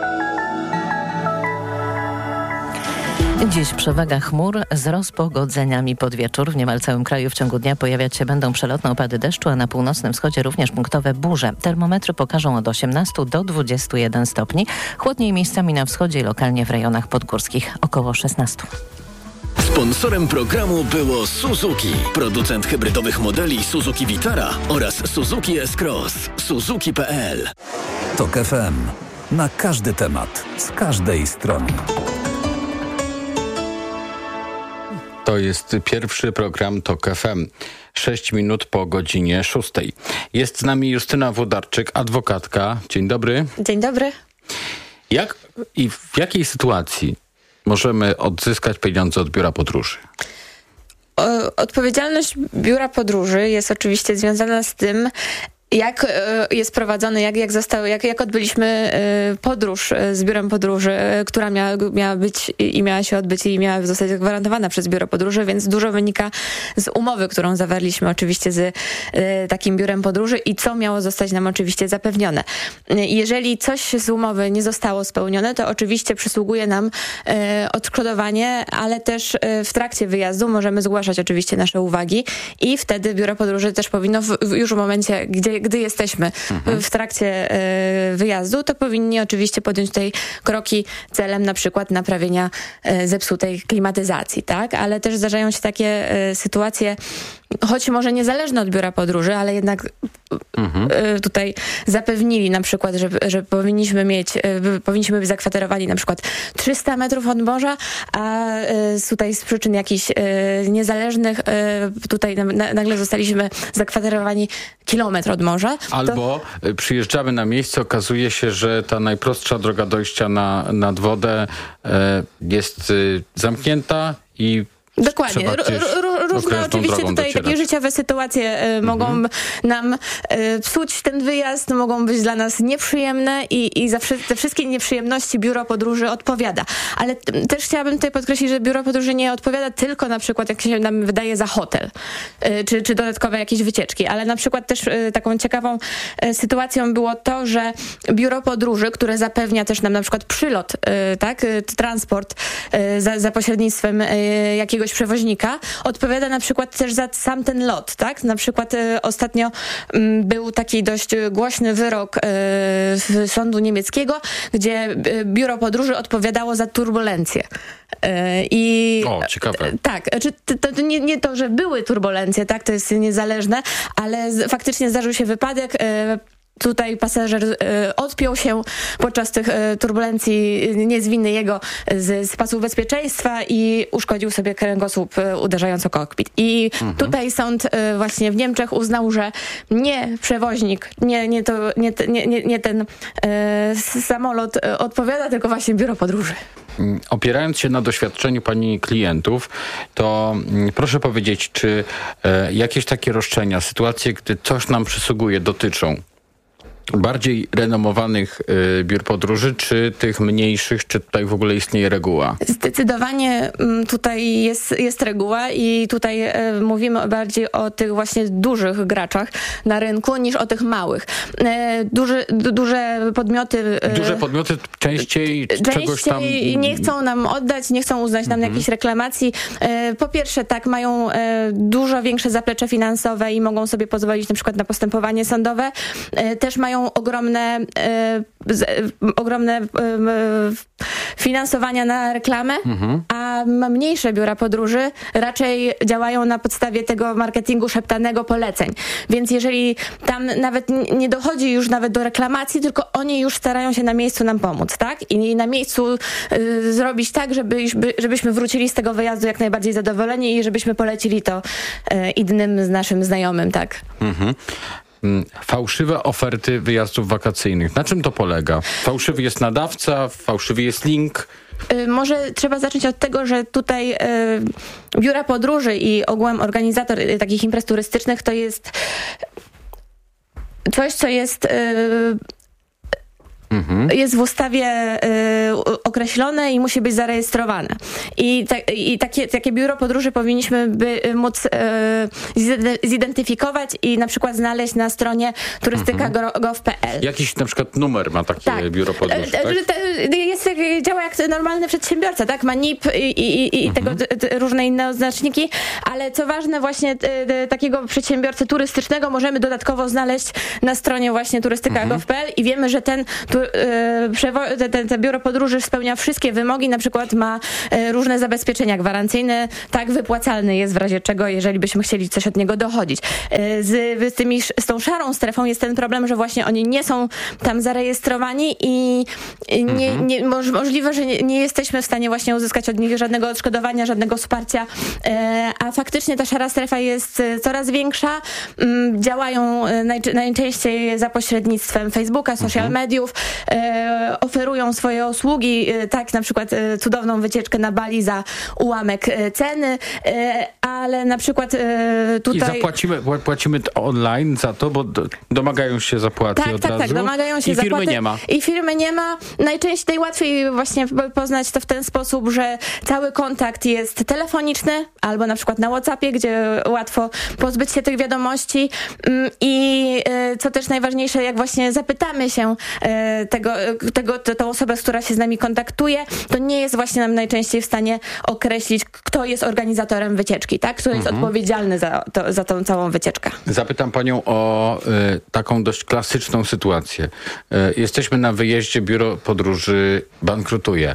Dziś przewaga chmur z rozpogodzeniami pod wieczór. W niemal całym kraju w ciągu dnia pojawiać się będą przelotne opady deszczu, a na północnym wschodzie również punktowe burze. Termometry pokażą od 18 do 21 stopni. Chłodniej miejscami na wschodzie i lokalnie w rejonach podgórskich około 16. Sponsorem programu było Suzuki, producent hybrydowych modeli Suzuki Vitara oraz Suzuki S-Cross. Suzuki.pl. TOK FM. Na każdy temat, z każdej strony. To jest pierwszy program TOK FM. 6 minut po godzinie 6. Jest z nami Justyna Włodarczyk, adwokatka. Dzień dobry. Dzień dobry. Jak i w jakiej sytuacji możemy odzyskać pieniądze od biura podróży? Odpowiedzialność biura podróży jest oczywiście związana z tym, jak jest prowadzony, jak odbyliśmy podróż z biurem podróży, która miała być i miała się odbyć i miała zostać zagwarantowana przez biuro podróży, więc dużo wynika z umowy, którą zawarliśmy oczywiście z takim biurem podróży i co miało zostać nam oczywiście zapewnione. Jeżeli coś z umowy nie zostało spełnione, to oczywiście przysługuje nam odszkodowanie, ale też w trakcie wyjazdu możemy zgłaszać oczywiście nasze uwagi i wtedy biuro podróży też powinno już w momencie, gdy jesteśmy w trakcie wyjazdu, to powinni oczywiście podjąć tutaj kroki celem na przykład naprawienia zepsutej klimatyzacji, tak? Ale też zdarzają się takie sytuacje, choć może niezależne od biura podróży, ale jednak tutaj zapewnili na przykład, że powinniśmy być zakwaterowani na przykład 300 metrów od morza, a tutaj z przyczyn jakichś niezależnych tutaj nagle zostaliśmy zakwaterowani kilometr od morza. Albo przyjeżdżamy na miejsce, okazuje się, że ta najprostsza droga dojścia nad wodę jest zamknięta i dokładnie. Różne oczywiście tutaj takie życiowe sytuacje mogą nam psuć ten wyjazd, mogą być dla nas nieprzyjemne i za te wszystkie nieprzyjemności biuro podróży odpowiada. Ale też chciałabym tutaj podkreślić, że biuro podróży nie odpowiada tylko na przykład, jak się nam wydaje, za hotel czy dodatkowe jakieś wycieczki, ale na przykład też taką ciekawą sytuacją było to, że biuro podróży, które zapewnia też nam na przykład przylot, tak, transport za pośrednictwem jakiegoś przewoźnika, odpowiada na przykład też za sam ten lot, tak? Na przykład ostatnio był taki dość głośny wyrok sądu niemieckiego, gdzie biuro podróży odpowiadało za turbulencje. Ciekawe. Tak, to nie to, że były turbulencje, tak? To jest niezależne, ale faktycznie zdarzył się wypadek. Tutaj pasażer odpiął się podczas tych turbulencji, nie z winy jego, z pasów bezpieczeństwa i uszkodził sobie kręgosłup, uderzając o kokpit. I tutaj sąd właśnie w Niemczech uznał, że nie przewoźnik, nie ten samolot odpowiada, tylko właśnie biuro podróży. Opierając się na doświadczeniu pani klientów, to proszę powiedzieć, czy jakieś takie roszczenia, sytuacje, gdy coś nam przysługuje, dotyczą bardziej renomowanych biur podróży, czy tych mniejszych, czy tutaj w ogóle istnieje reguła? Zdecydowanie tutaj jest reguła i tutaj mówimy bardziej o tych właśnie dużych graczach na rynku niż o tych małych. Duże podmioty... Duże podmioty częściej czegoś tam... nie chcą nam oddać, nie chcą uznać nam jakiejś reklamacji. Po pierwsze, tak, mają dużo większe zaplecze finansowe i mogą sobie pozwolić na przykład na postępowanie sądowe. Też mają ogromne finansowania na reklamę, a mniejsze biura podróży raczej działają na podstawie tego marketingu szeptanego, poleceń. Więc jeżeli tam nawet nie dochodzi już nawet do reklamacji, tylko oni już starają się na miejscu nam pomóc, tak? I na miejscu zrobić tak, żebyśmy wrócili z tego wyjazdu jak najbardziej zadowoleni i żebyśmy polecili to innym z naszym znajomym, tak? Fałszywe oferty wyjazdów wakacyjnych. Na czym to polega? Fałszywy jest nadawca, fałszywy jest link. Może trzeba zacząć od tego, że tutaj biura podróży i ogółem organizator takich imprez turystycznych to jest coś, co jest Jest w ustawie określone i musi być zarejestrowane. I takie biuro podróży powinniśmy móc zidentyfikować i na przykład znaleźć na stronie turystyka.gov.pl. Jakiś na przykład numer ma takie biuro podróży, tak? Działa jak normalny przedsiębiorca, tak? Ma NIP i tego różne inne odznaczniki, ale co ważne, właśnie takiego przedsiębiorcę turystycznego możemy dodatkowo znaleźć na stronie właśnie turystyka.gov.pl i wiemy, że ten biuro podróży spełnia wszystkie wymogi, na przykład ma różne zabezpieczenia gwarancyjne, tak, wypłacalny jest w razie czego, jeżeli byśmy chcieli coś od niego dochodzić. Z tą szarą strefą jest ten problem, że właśnie oni nie są tam zarejestrowani i możliwe, że nie jesteśmy w stanie właśnie uzyskać od nich żadnego odszkodowania, żadnego wsparcia, a faktycznie ta szara strefa jest coraz większa. Działają najczęściej za pośrednictwem Facebooka, social mediów, oferują swoje usługi, tak, na przykład cudowną wycieczkę na Bali za ułamek ceny, ale na przykład tutaj... I płacimy online za to, bo domagają się zapłaty od razu. Tak, domagają się zapłaty. I firmy nie ma. Najczęściej łatwiej właśnie poznać to w ten sposób, że cały kontakt jest telefoniczny, albo na przykład na WhatsAppie, gdzie łatwo pozbyć się tych wiadomości i co też najważniejsze, jak właśnie zapytamy się tą osobę, która się z nami kontaktuje, to nie jest właśnie nam najczęściej w stanie określić, kto jest organizatorem wycieczki, tak? Kto jest odpowiedzialny za tą całą wycieczkę. Zapytam panią o taką dość klasyczną sytuację. Jesteśmy na wyjeździe, biuro podróży bankrutuje.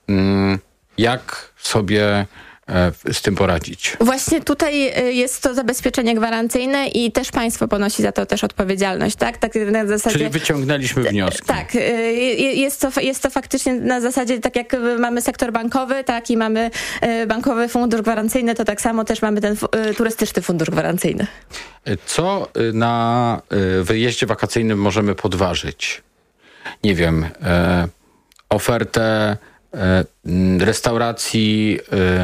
Jak sobie z tym poradzić? Właśnie tutaj jest to zabezpieczenie gwarancyjne i też państwo ponosi za to też odpowiedzialność, tak? Tak na zasadzie... Czyli wyciągnęliśmy wnioski. Tak. Jest to faktycznie na zasadzie, tak jak mamy sektor bankowy, tak, i mamy bankowy fundusz gwarancyjny, to tak samo też mamy ten turystyczny fundusz gwarancyjny. Co na wyjeździe wakacyjnym możemy podważyć? Nie wiem, ofertę restauracji...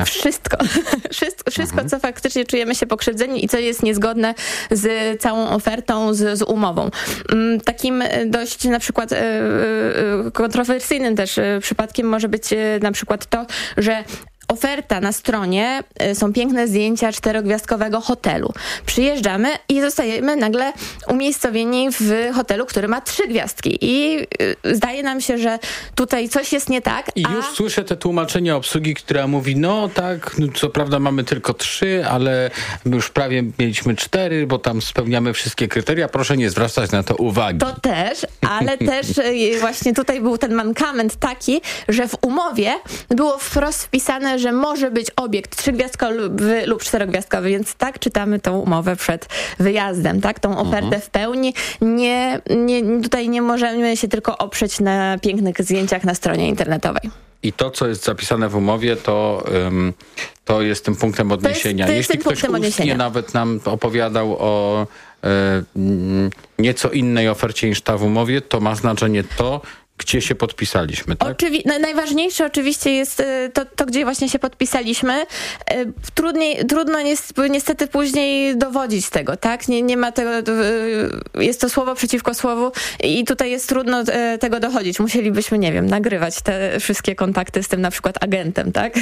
Wszystko, co faktycznie czujemy się pokrzywdzeni i co jest niezgodne z całą ofertą, z umową. Takim dość na przykład kontrowersyjnym też przypadkiem może być na przykład to, że oferta na stronie, są piękne zdjęcia 4-gwiazdkowego hotelu. Przyjeżdżamy i zostajemy nagle umiejscowieni w hotelu, który ma 3 gwiazdki. I zdaje nam się, że tutaj coś jest nie tak. I już słyszę te tłumaczenia obsługi, która mówi, no tak, co prawda mamy tylko 3, ale my już prawie mieliśmy 4, bo tam spełniamy wszystkie kryteria. Proszę nie zwracać na to uwagi. To też, ale też właśnie tutaj był ten mankament taki, że w umowie było wprost wpisane, że może być obiekt 3-gwiazdkowy lub 4-gwiazdkowy, więc tak czytamy tą umowę przed wyjazdem, tak? Tą ofertę w pełni. Tutaj nie możemy się tylko oprzeć na pięknych zdjęciach na stronie internetowej. I to, co jest zapisane w umowie, to jest tym punktem odniesienia. Jeśli ktoś ustnie nawet nam opowiadał o nieco innej ofercie niż ta w umowie, to ma znaczenie to, gdzie się podpisaliśmy, tak? Najważniejsze oczywiście jest to, gdzie właśnie się podpisaliśmy. Trudno jest niestety później dowodzić tego, tak? Nie ma tego, jest to słowo przeciwko słowu i tutaj jest trudno tego dochodzić. Musielibyśmy, nie wiem, nagrywać te wszystkie kontakty z tym na przykład agentem, tak?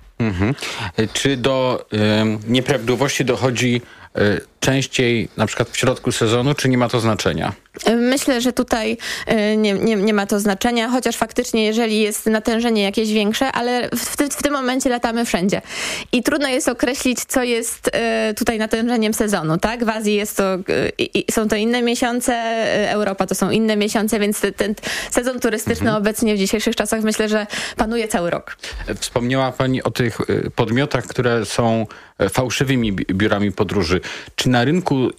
Czy do nieprawidłowości dochodzi częściej na przykład w środku sezonu, czy nie ma to znaczenia? Myślę, że tutaj nie ma to znaczenia, chociaż faktycznie jeżeli jest natężenie jakieś większe, ale w tym momencie latamy wszędzie. I trudno jest określić, co jest tutaj natężeniem sezonu, tak? W Azji są to inne miesiące, Europa to są inne miesiące, więc ten sezon turystyczny obecnie w dzisiejszych czasach myślę, że panuje cały rok. Wspomniała pani o tych podmiotach, które są fałszywymi biurami podróży. Czy na rynku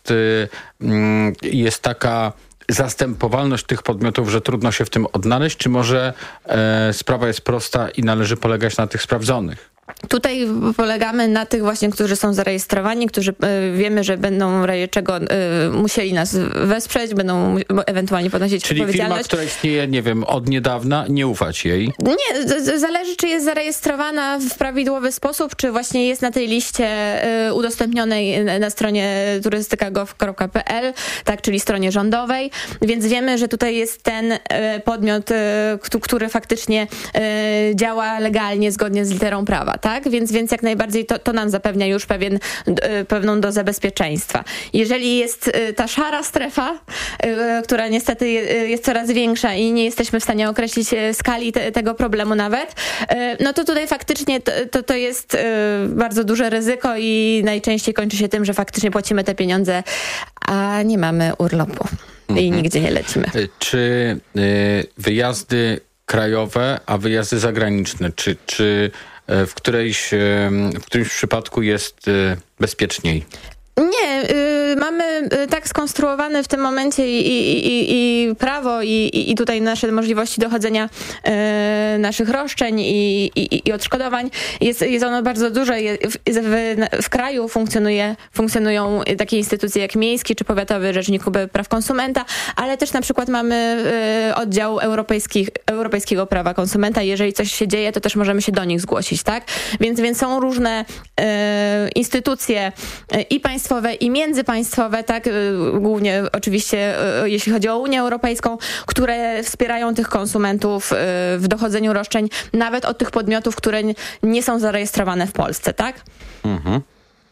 jest taka zastępowalność tych podmiotów, że trudno się w tym odnaleźć, czy może sprawa jest prosta i należy polegać na tych sprawdzonych? Tutaj polegamy na tych właśnie, którzy są zarejestrowani, którzy wiemy, że będą w razie czego musieli nas wesprzeć, będą ewentualnie ponosić odpowiedzialność. Czyli firma, która istnieje, nie wiem, od niedawna, nie ufać jej? Nie, zależy, czy jest zarejestrowana w prawidłowy sposób, czy właśnie jest na tej liście udostępnionej na stronie turystyka.gov.pl, tak, czyli stronie rządowej, więc wiemy, że tutaj jest ten podmiot, który faktycznie działa legalnie, zgodnie z literą prawa, tak? Więc jak najbardziej to nam zapewnia już pewną dozę bezpieczeństwa. Jeżeli jest ta szara strefa, która niestety jest coraz większa i nie jesteśmy w stanie określić skali tego problemu nawet, no to tutaj faktycznie to jest bardzo duże ryzyko i najczęściej kończy się tym, że faktycznie płacimy te pieniądze, a nie mamy urlopu i nigdzie nie lecimy. Czy wyjazdy krajowe, a wyjazdy zagraniczne, czy w którymś przypadku jest bezpieczniej? Nie, mamy tak skonstruowane w tym momencie i prawo i tutaj nasze możliwości dochodzenia naszych roszczeń i odszkodowań. Jest ono bardzo duże. W kraju funkcjonują takie instytucje jak Miejski czy Powiatowy Rzecznik Praw Konsumenta, ale też na przykład mamy oddział Europejskiego Prawa Konsumenta. Jeżeli coś się dzieje, to też możemy się do nich zgłosić, tak? Więc są różne instytucje i państwowe, i międzypaństwowe, tak, głównie oczywiście jeśli chodzi o Unię Europejską, które wspierają tych konsumentów w dochodzeniu roszczeń, nawet od tych podmiotów, które nie są zarejestrowane w Polsce, tak? Mhm.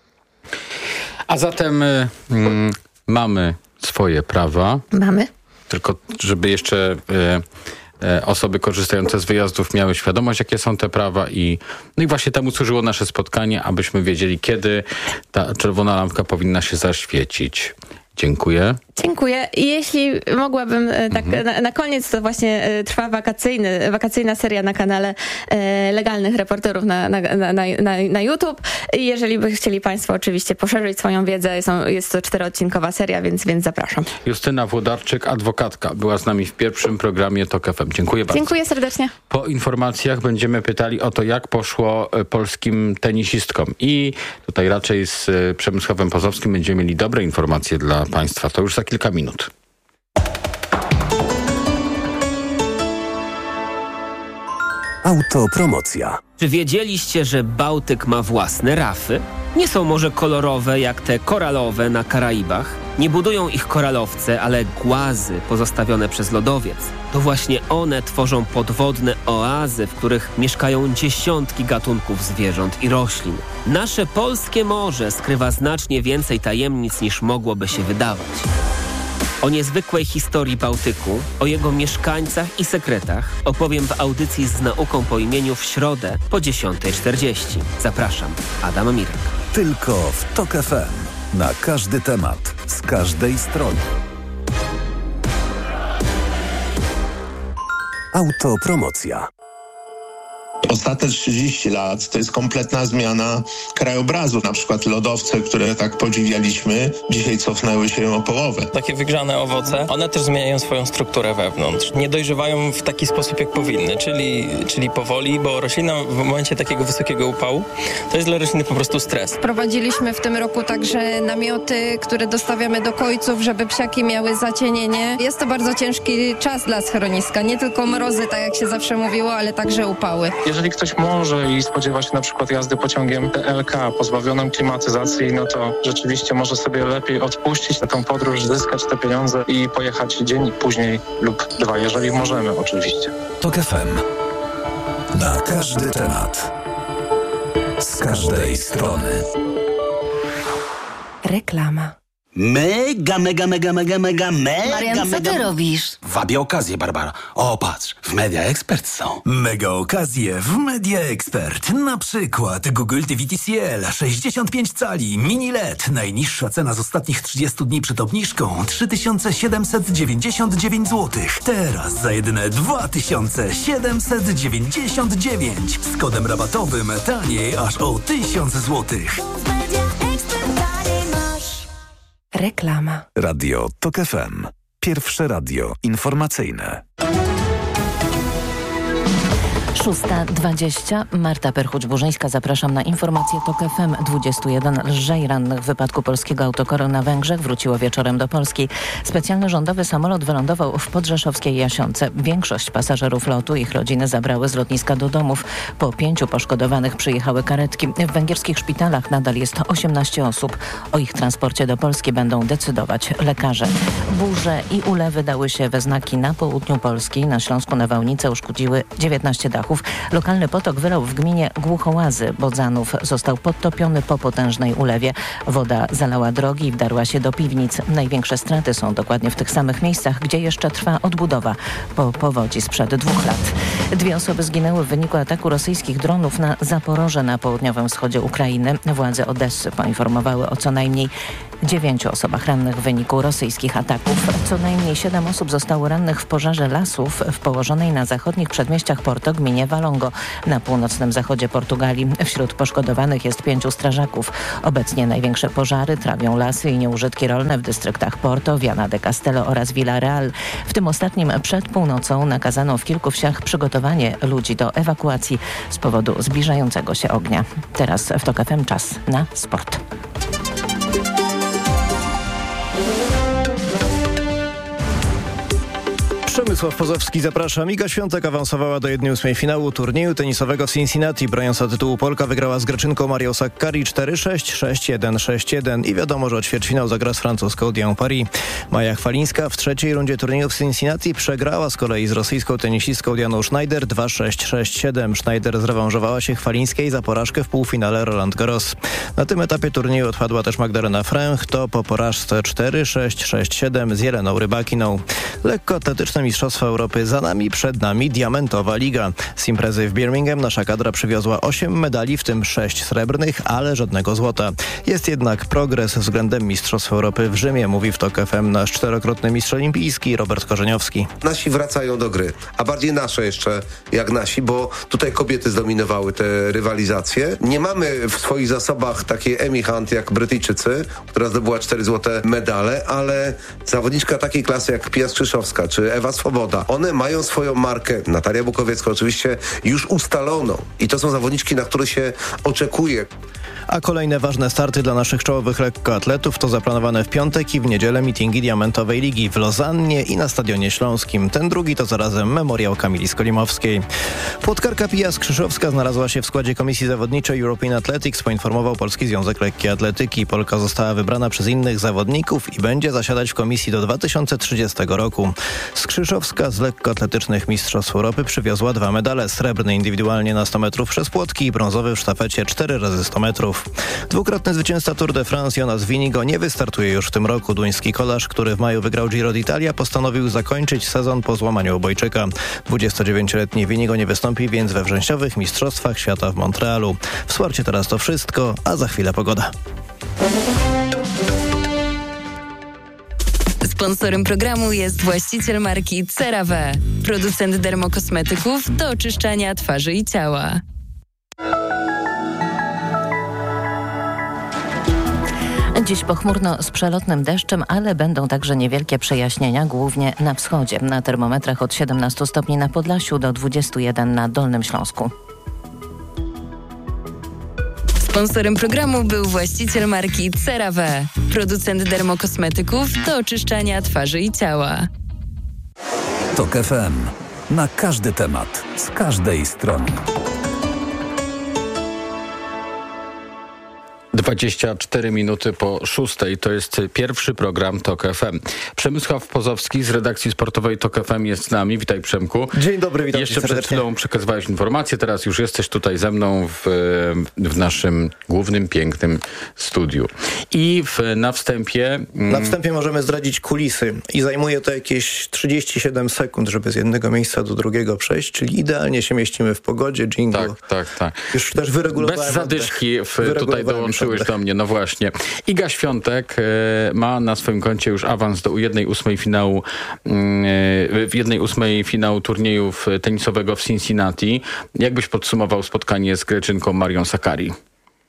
A zatem mamy swoje prawa. Mamy. Tylko żeby jeszcze osoby korzystające z wyjazdów miały świadomość, jakie są te prawa no i właśnie temu służyło nasze spotkanie, abyśmy wiedzieli, kiedy ta czerwona lampka powinna się zaświecić. Dziękuję. Dziękuję. Jeśli mogłabym tak na koniec, to właśnie trwa wakacyjna seria na kanale Legalnych Reporterów na YouTube. I jeżeli by chcieli Państwo oczywiście poszerzyć swoją wiedzę, jest to 4-odcinkowa seria, więc zapraszam. Justyna Włodarczyk, adwokatka, była z nami w pierwszym programie TOK FM. Dziękuję bardzo. Dziękuję serdecznie. Po informacjach będziemy pytali o to, jak poszło polskim tenisistkom. I tutaj raczej z Przemysławem Pozowskim będziemy mieli dobre informacje dla Państwa. To już za kilka minut. Autopromocja. Czy wiedzieliście, że Bałtyk ma własne rafy? Nie są może kolorowe jak te koralowe na Karaibach. Nie budują ich koralowce, ale głazy pozostawione przez lodowiec. To właśnie one tworzą podwodne oazy, w których mieszkają dziesiątki gatunków zwierząt i roślin. Nasze polskie morze skrywa znacznie więcej tajemnic niż mogłoby się wydawać. O niezwykłej historii Bałtyku, o jego mieszkańcach i sekretach opowiem w audycji z nauką po imieniu w środę po 10:40. Zapraszam, Adam Mirek. Tylko w TOK FM. Na każdy temat, z każdej strony. Autopromocja. Ostatnie 30 lat to jest kompletna zmiana krajobrazu. Na przykład lodowce, które tak podziwialiśmy, dzisiaj cofnęły się o połowę. Takie wygrzane owoce, one też zmieniają swoją strukturę wewnątrz. Nie dojrzewają w taki sposób, jak powinny, czyli powoli, bo roślina w momencie takiego wysokiego upału to jest dla rośliny po prostu stres. Prowadziliśmy w tym roku także namioty, które dostawiamy do kojców, żeby psiaki miały zacienienie. Jest to bardzo ciężki czas dla schroniska. Nie tylko mrozy, tak jak się zawsze mówiło, ale także upały. Jeżeli ktoś może i spodziewa się na przykład jazdy pociągiem TLK pozbawionym klimatyzacji, no to rzeczywiście może sobie lepiej odpuścić na tą podróż, zyskać te pieniądze i pojechać dzień później lub 2, jeżeli możemy oczywiście. TOK FM. Na każdy temat. Z każdej strony. Reklama. Mega. Marian, co ty robisz? Wabię okazję, Barbara. O, patrz, w Media Expert są. Mega okazje w Media Expert. Na przykład Google TV TCL 65 cali, mini LED. Najniższa cena z ostatnich 30 dni przed obniżką 3799 zł. Teraz za jedyne 2799. Z kodem rabatowym taniej aż o 1000 zł. Reklama. Radio TOK FM. Pierwsze radio informacyjne. 6:20. Marta Perchuć-Burzyńska. Zapraszam na informację TOK FM. 21 lżej rannych w wypadku polskiego autokaru na Węgrzech wróciło wieczorem do Polski. Specjalny rządowy samolot wylądował w podrzeszowskiej Jasionce. Większość pasażerów lotu i ich rodziny zabrały z lotniska do domów. Po 5 poszkodowanych przyjechały karetki. W węgierskich szpitalach nadal jest 18 osób. O ich transporcie do Polski będą decydować lekarze. Burze i ulewy dały się we znaki na południu Polski. Na Śląsku nawałnice uszkodziły 19 dachów. Lokalny potok wylał w gminie Głuchołazy. Bodzanów został podtopiony po potężnej ulewie. Woda zalała drogi i wdarła się do piwnic. Największe straty są dokładnie w tych samych miejscach, gdzie jeszcze trwa odbudowa po powodzi sprzed 2 lat. 2 osoby zginęły w wyniku ataku rosyjskich dronów na Zaporoże na południowym wschodzie Ukrainy. Władze Odessy poinformowały o co najmniej 9 osobach rannych w wyniku rosyjskich ataków. Co najmniej 7 osób zostało rannych w pożarze lasów w położonej na zachodnich przedmieściach Porto gminie Valongo na północnym zachodzie Portugalii. Wśród poszkodowanych jest 5 strażaków. Obecnie największe pożary trawią lasy i nieużytki rolne w dystryktach Porto, Viana de Castelo oraz Villarreal. W tym ostatnim przed północą nakazano w kilku wsiach przygotowanie ludzi do ewakuacji z powodu zbliżającego się ognia. Teraz w TOK FM czas na sport. Przemysław Pozowski, zapraszam. Iga Świątek awansowała do 1/8 finału turnieju tenisowego w Cincinnati. Broniąca tytułu Polka wygrała z Greczynką Marią Sakkari 4-6, 6-1, 6-1 i wiadomo, że o ćwierćfinał zagra z francuską Dianą Paris. Maja Chwalińska w trzeciej rundzie turnieju w Cincinnati przegrała z kolei z rosyjską tenisistką Dianą Schneider 2-6, 6-7. Schneider zrewanżowała się Chwalińskiej za porażkę w półfinale Roland Garros. Na tym etapie turnieju odpadła też Magdalena Fręch, to po porażce 4-6, 6-7 z Jeleną Rybakiną. Lekkoatletyczne Mistrzostwa Europy za nami, przed nami diamentowa liga. Z imprezy w Birmingham nasza kadra przywiozła 8 medali, w tym 6 srebrnych, ale żadnego złota. Jest jednak progres względem Mistrzostw Europy w Rzymie, mówi w TOK FM nasz 4-krotny mistrz olimpijski Robert Korzeniowski. Nasi wracają do gry, a bardziej nasze jeszcze jak nasi, bo tutaj kobiety zdominowały te rywalizacje. Nie mamy w swoich zasobach takiej Amy Hunt jak Brytyjczycy, która zdobyła 4 złote medale, ale zawodniczka takiej klasy jak Pia Skrzyszowska czy Ewa Swoboda, one mają swoją markę, Natalia Bukowiecka oczywiście, już ustaloną i to są zawodniczki, na które się oczekuje. A kolejne ważne starty dla naszych czołowych lekkoatletów to zaplanowane w piątek i w niedzielę mitingi Diamentowej Ligi w Lozannie i na Stadionie Śląskim. Ten drugi to zarazem memoriał Kamili Skolimowskiej. Płotkarka Pia Skrzyszowska znalazła się w składzie komisji zawodniczej European Athletics, poinformował Polski Związek Lekkiej Atletyki. Polka została wybrana przez innych zawodników i będzie zasiadać w komisji do 2030 roku. Skrzyszowska z lekkoatletycznych Mistrzostw Europy przywiozła 2 medale. Srebrny indywidualnie na 100 metrów przez płotki i brązowy w sztafecie 4x100 metrów. Dwukrotny zwycięzca Tour de France Jonas Vingegaard nie wystartuje już w tym roku. Duński kolarz, który w maju wygrał Giro d'Italia, postanowił zakończyć sezon po złamaniu obojczyka. 29-letni Vingegaard nie wystąpi więc we wrześniowych Mistrzostwach Świata w Montrealu. W sporcie teraz to wszystko, a za chwilę pogoda. Sponsorem programu jest właściciel marki CeraVe, producent dermokosmetyków do oczyszczania twarzy i ciała. Dziś pochmurno z przelotnym deszczem, ale będą także niewielkie przejaśnienia, głównie na wschodzie. Na termometrach od 17 stopni na Podlasiu do 21 na Dolnym Śląsku. Sponsorem programu był właściciel marki CeraVe, producent dermokosmetyków do oczyszczania twarzy i ciała. TOK FM. Na każdy temat, z każdej strony. 24 minuty po 6. To jest pierwszy program TOK FM. Przemysław Pozowski z redakcji sportowej TOK FM jest z nami. Witaj, Przemku. Dzień dobry, witam. Jeszcze przed chwilą przekazywałeś informacje, teraz już jesteś tutaj ze mną w naszym głównym, pięknym studiu. I na wstępie... Na wstępie możemy zdradzić kulisy i zajmuje to jakieś 37 sekund, żeby z jednego miejsca do drugiego przejść, czyli idealnie się mieścimy w pogodzie, dżinglu. Tak. Już też wyregulowałem... Bez zadyszki tutaj dołączyłeś do mnie, no właśnie. Iga Świątek ma na swoim koncie już awans do 1/8 finału w 1/8 finału turnieju tenisowego w Cincinnati. Jak byś podsumował spotkanie z Greczynką Marią Sakkari?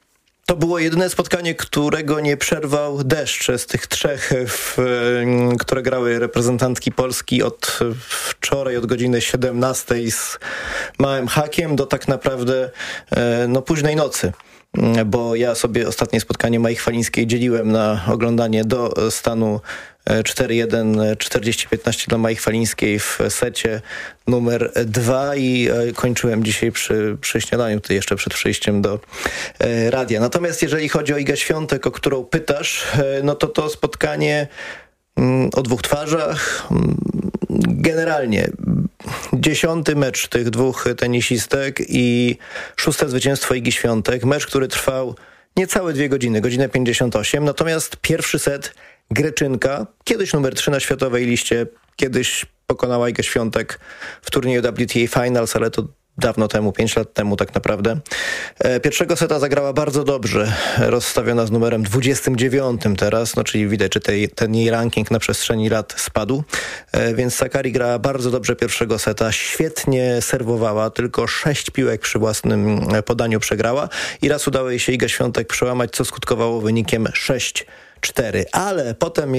To było jedyne spotkanie, którego nie przerwał deszcz z tych trzech, które grały reprezentantki Polski od wczoraj, od godziny 17 z małym hakiem do tak naprawdę późnej nocy. Bo ja sobie ostatnie spotkanie Mai Chwalińskiej dzieliłem na oglądanie do stanu 4-1, 40-15 dla Mai Chwalińskiej w secie numer 2 i kończyłem dzisiaj przy śniadaniu, tutaj jeszcze przed przyjściem do radia. Natomiast jeżeli chodzi o Igę Świątek, o którą pytasz, to spotkanie o dwóch twarzach. Generalnie 10. mecz tych dwóch tenisistek i 6. zwycięstwo Igi Świątek. Mecz, który trwał niecałe 2 godziny, godzinę 58. Natomiast pierwszy set Greczynka, kiedyś numer 3 na światowej liście, kiedyś pokonała Igę Świątek w turnieju WTA Finals, ale to dawno temu, 5 lat temu tak naprawdę. Pierwszego seta zagrała bardzo dobrze, rozstawiona z numerem 29 teraz, czyli widać, że ten jej ranking na przestrzeni lat spadł, więc Sakkari grała bardzo dobrze pierwszego seta, świetnie serwowała, tylko 6 piłek przy własnym podaniu przegrała i raz udało jej się Igę Świątek przełamać, co skutkowało wynikiem 6-4, ale potem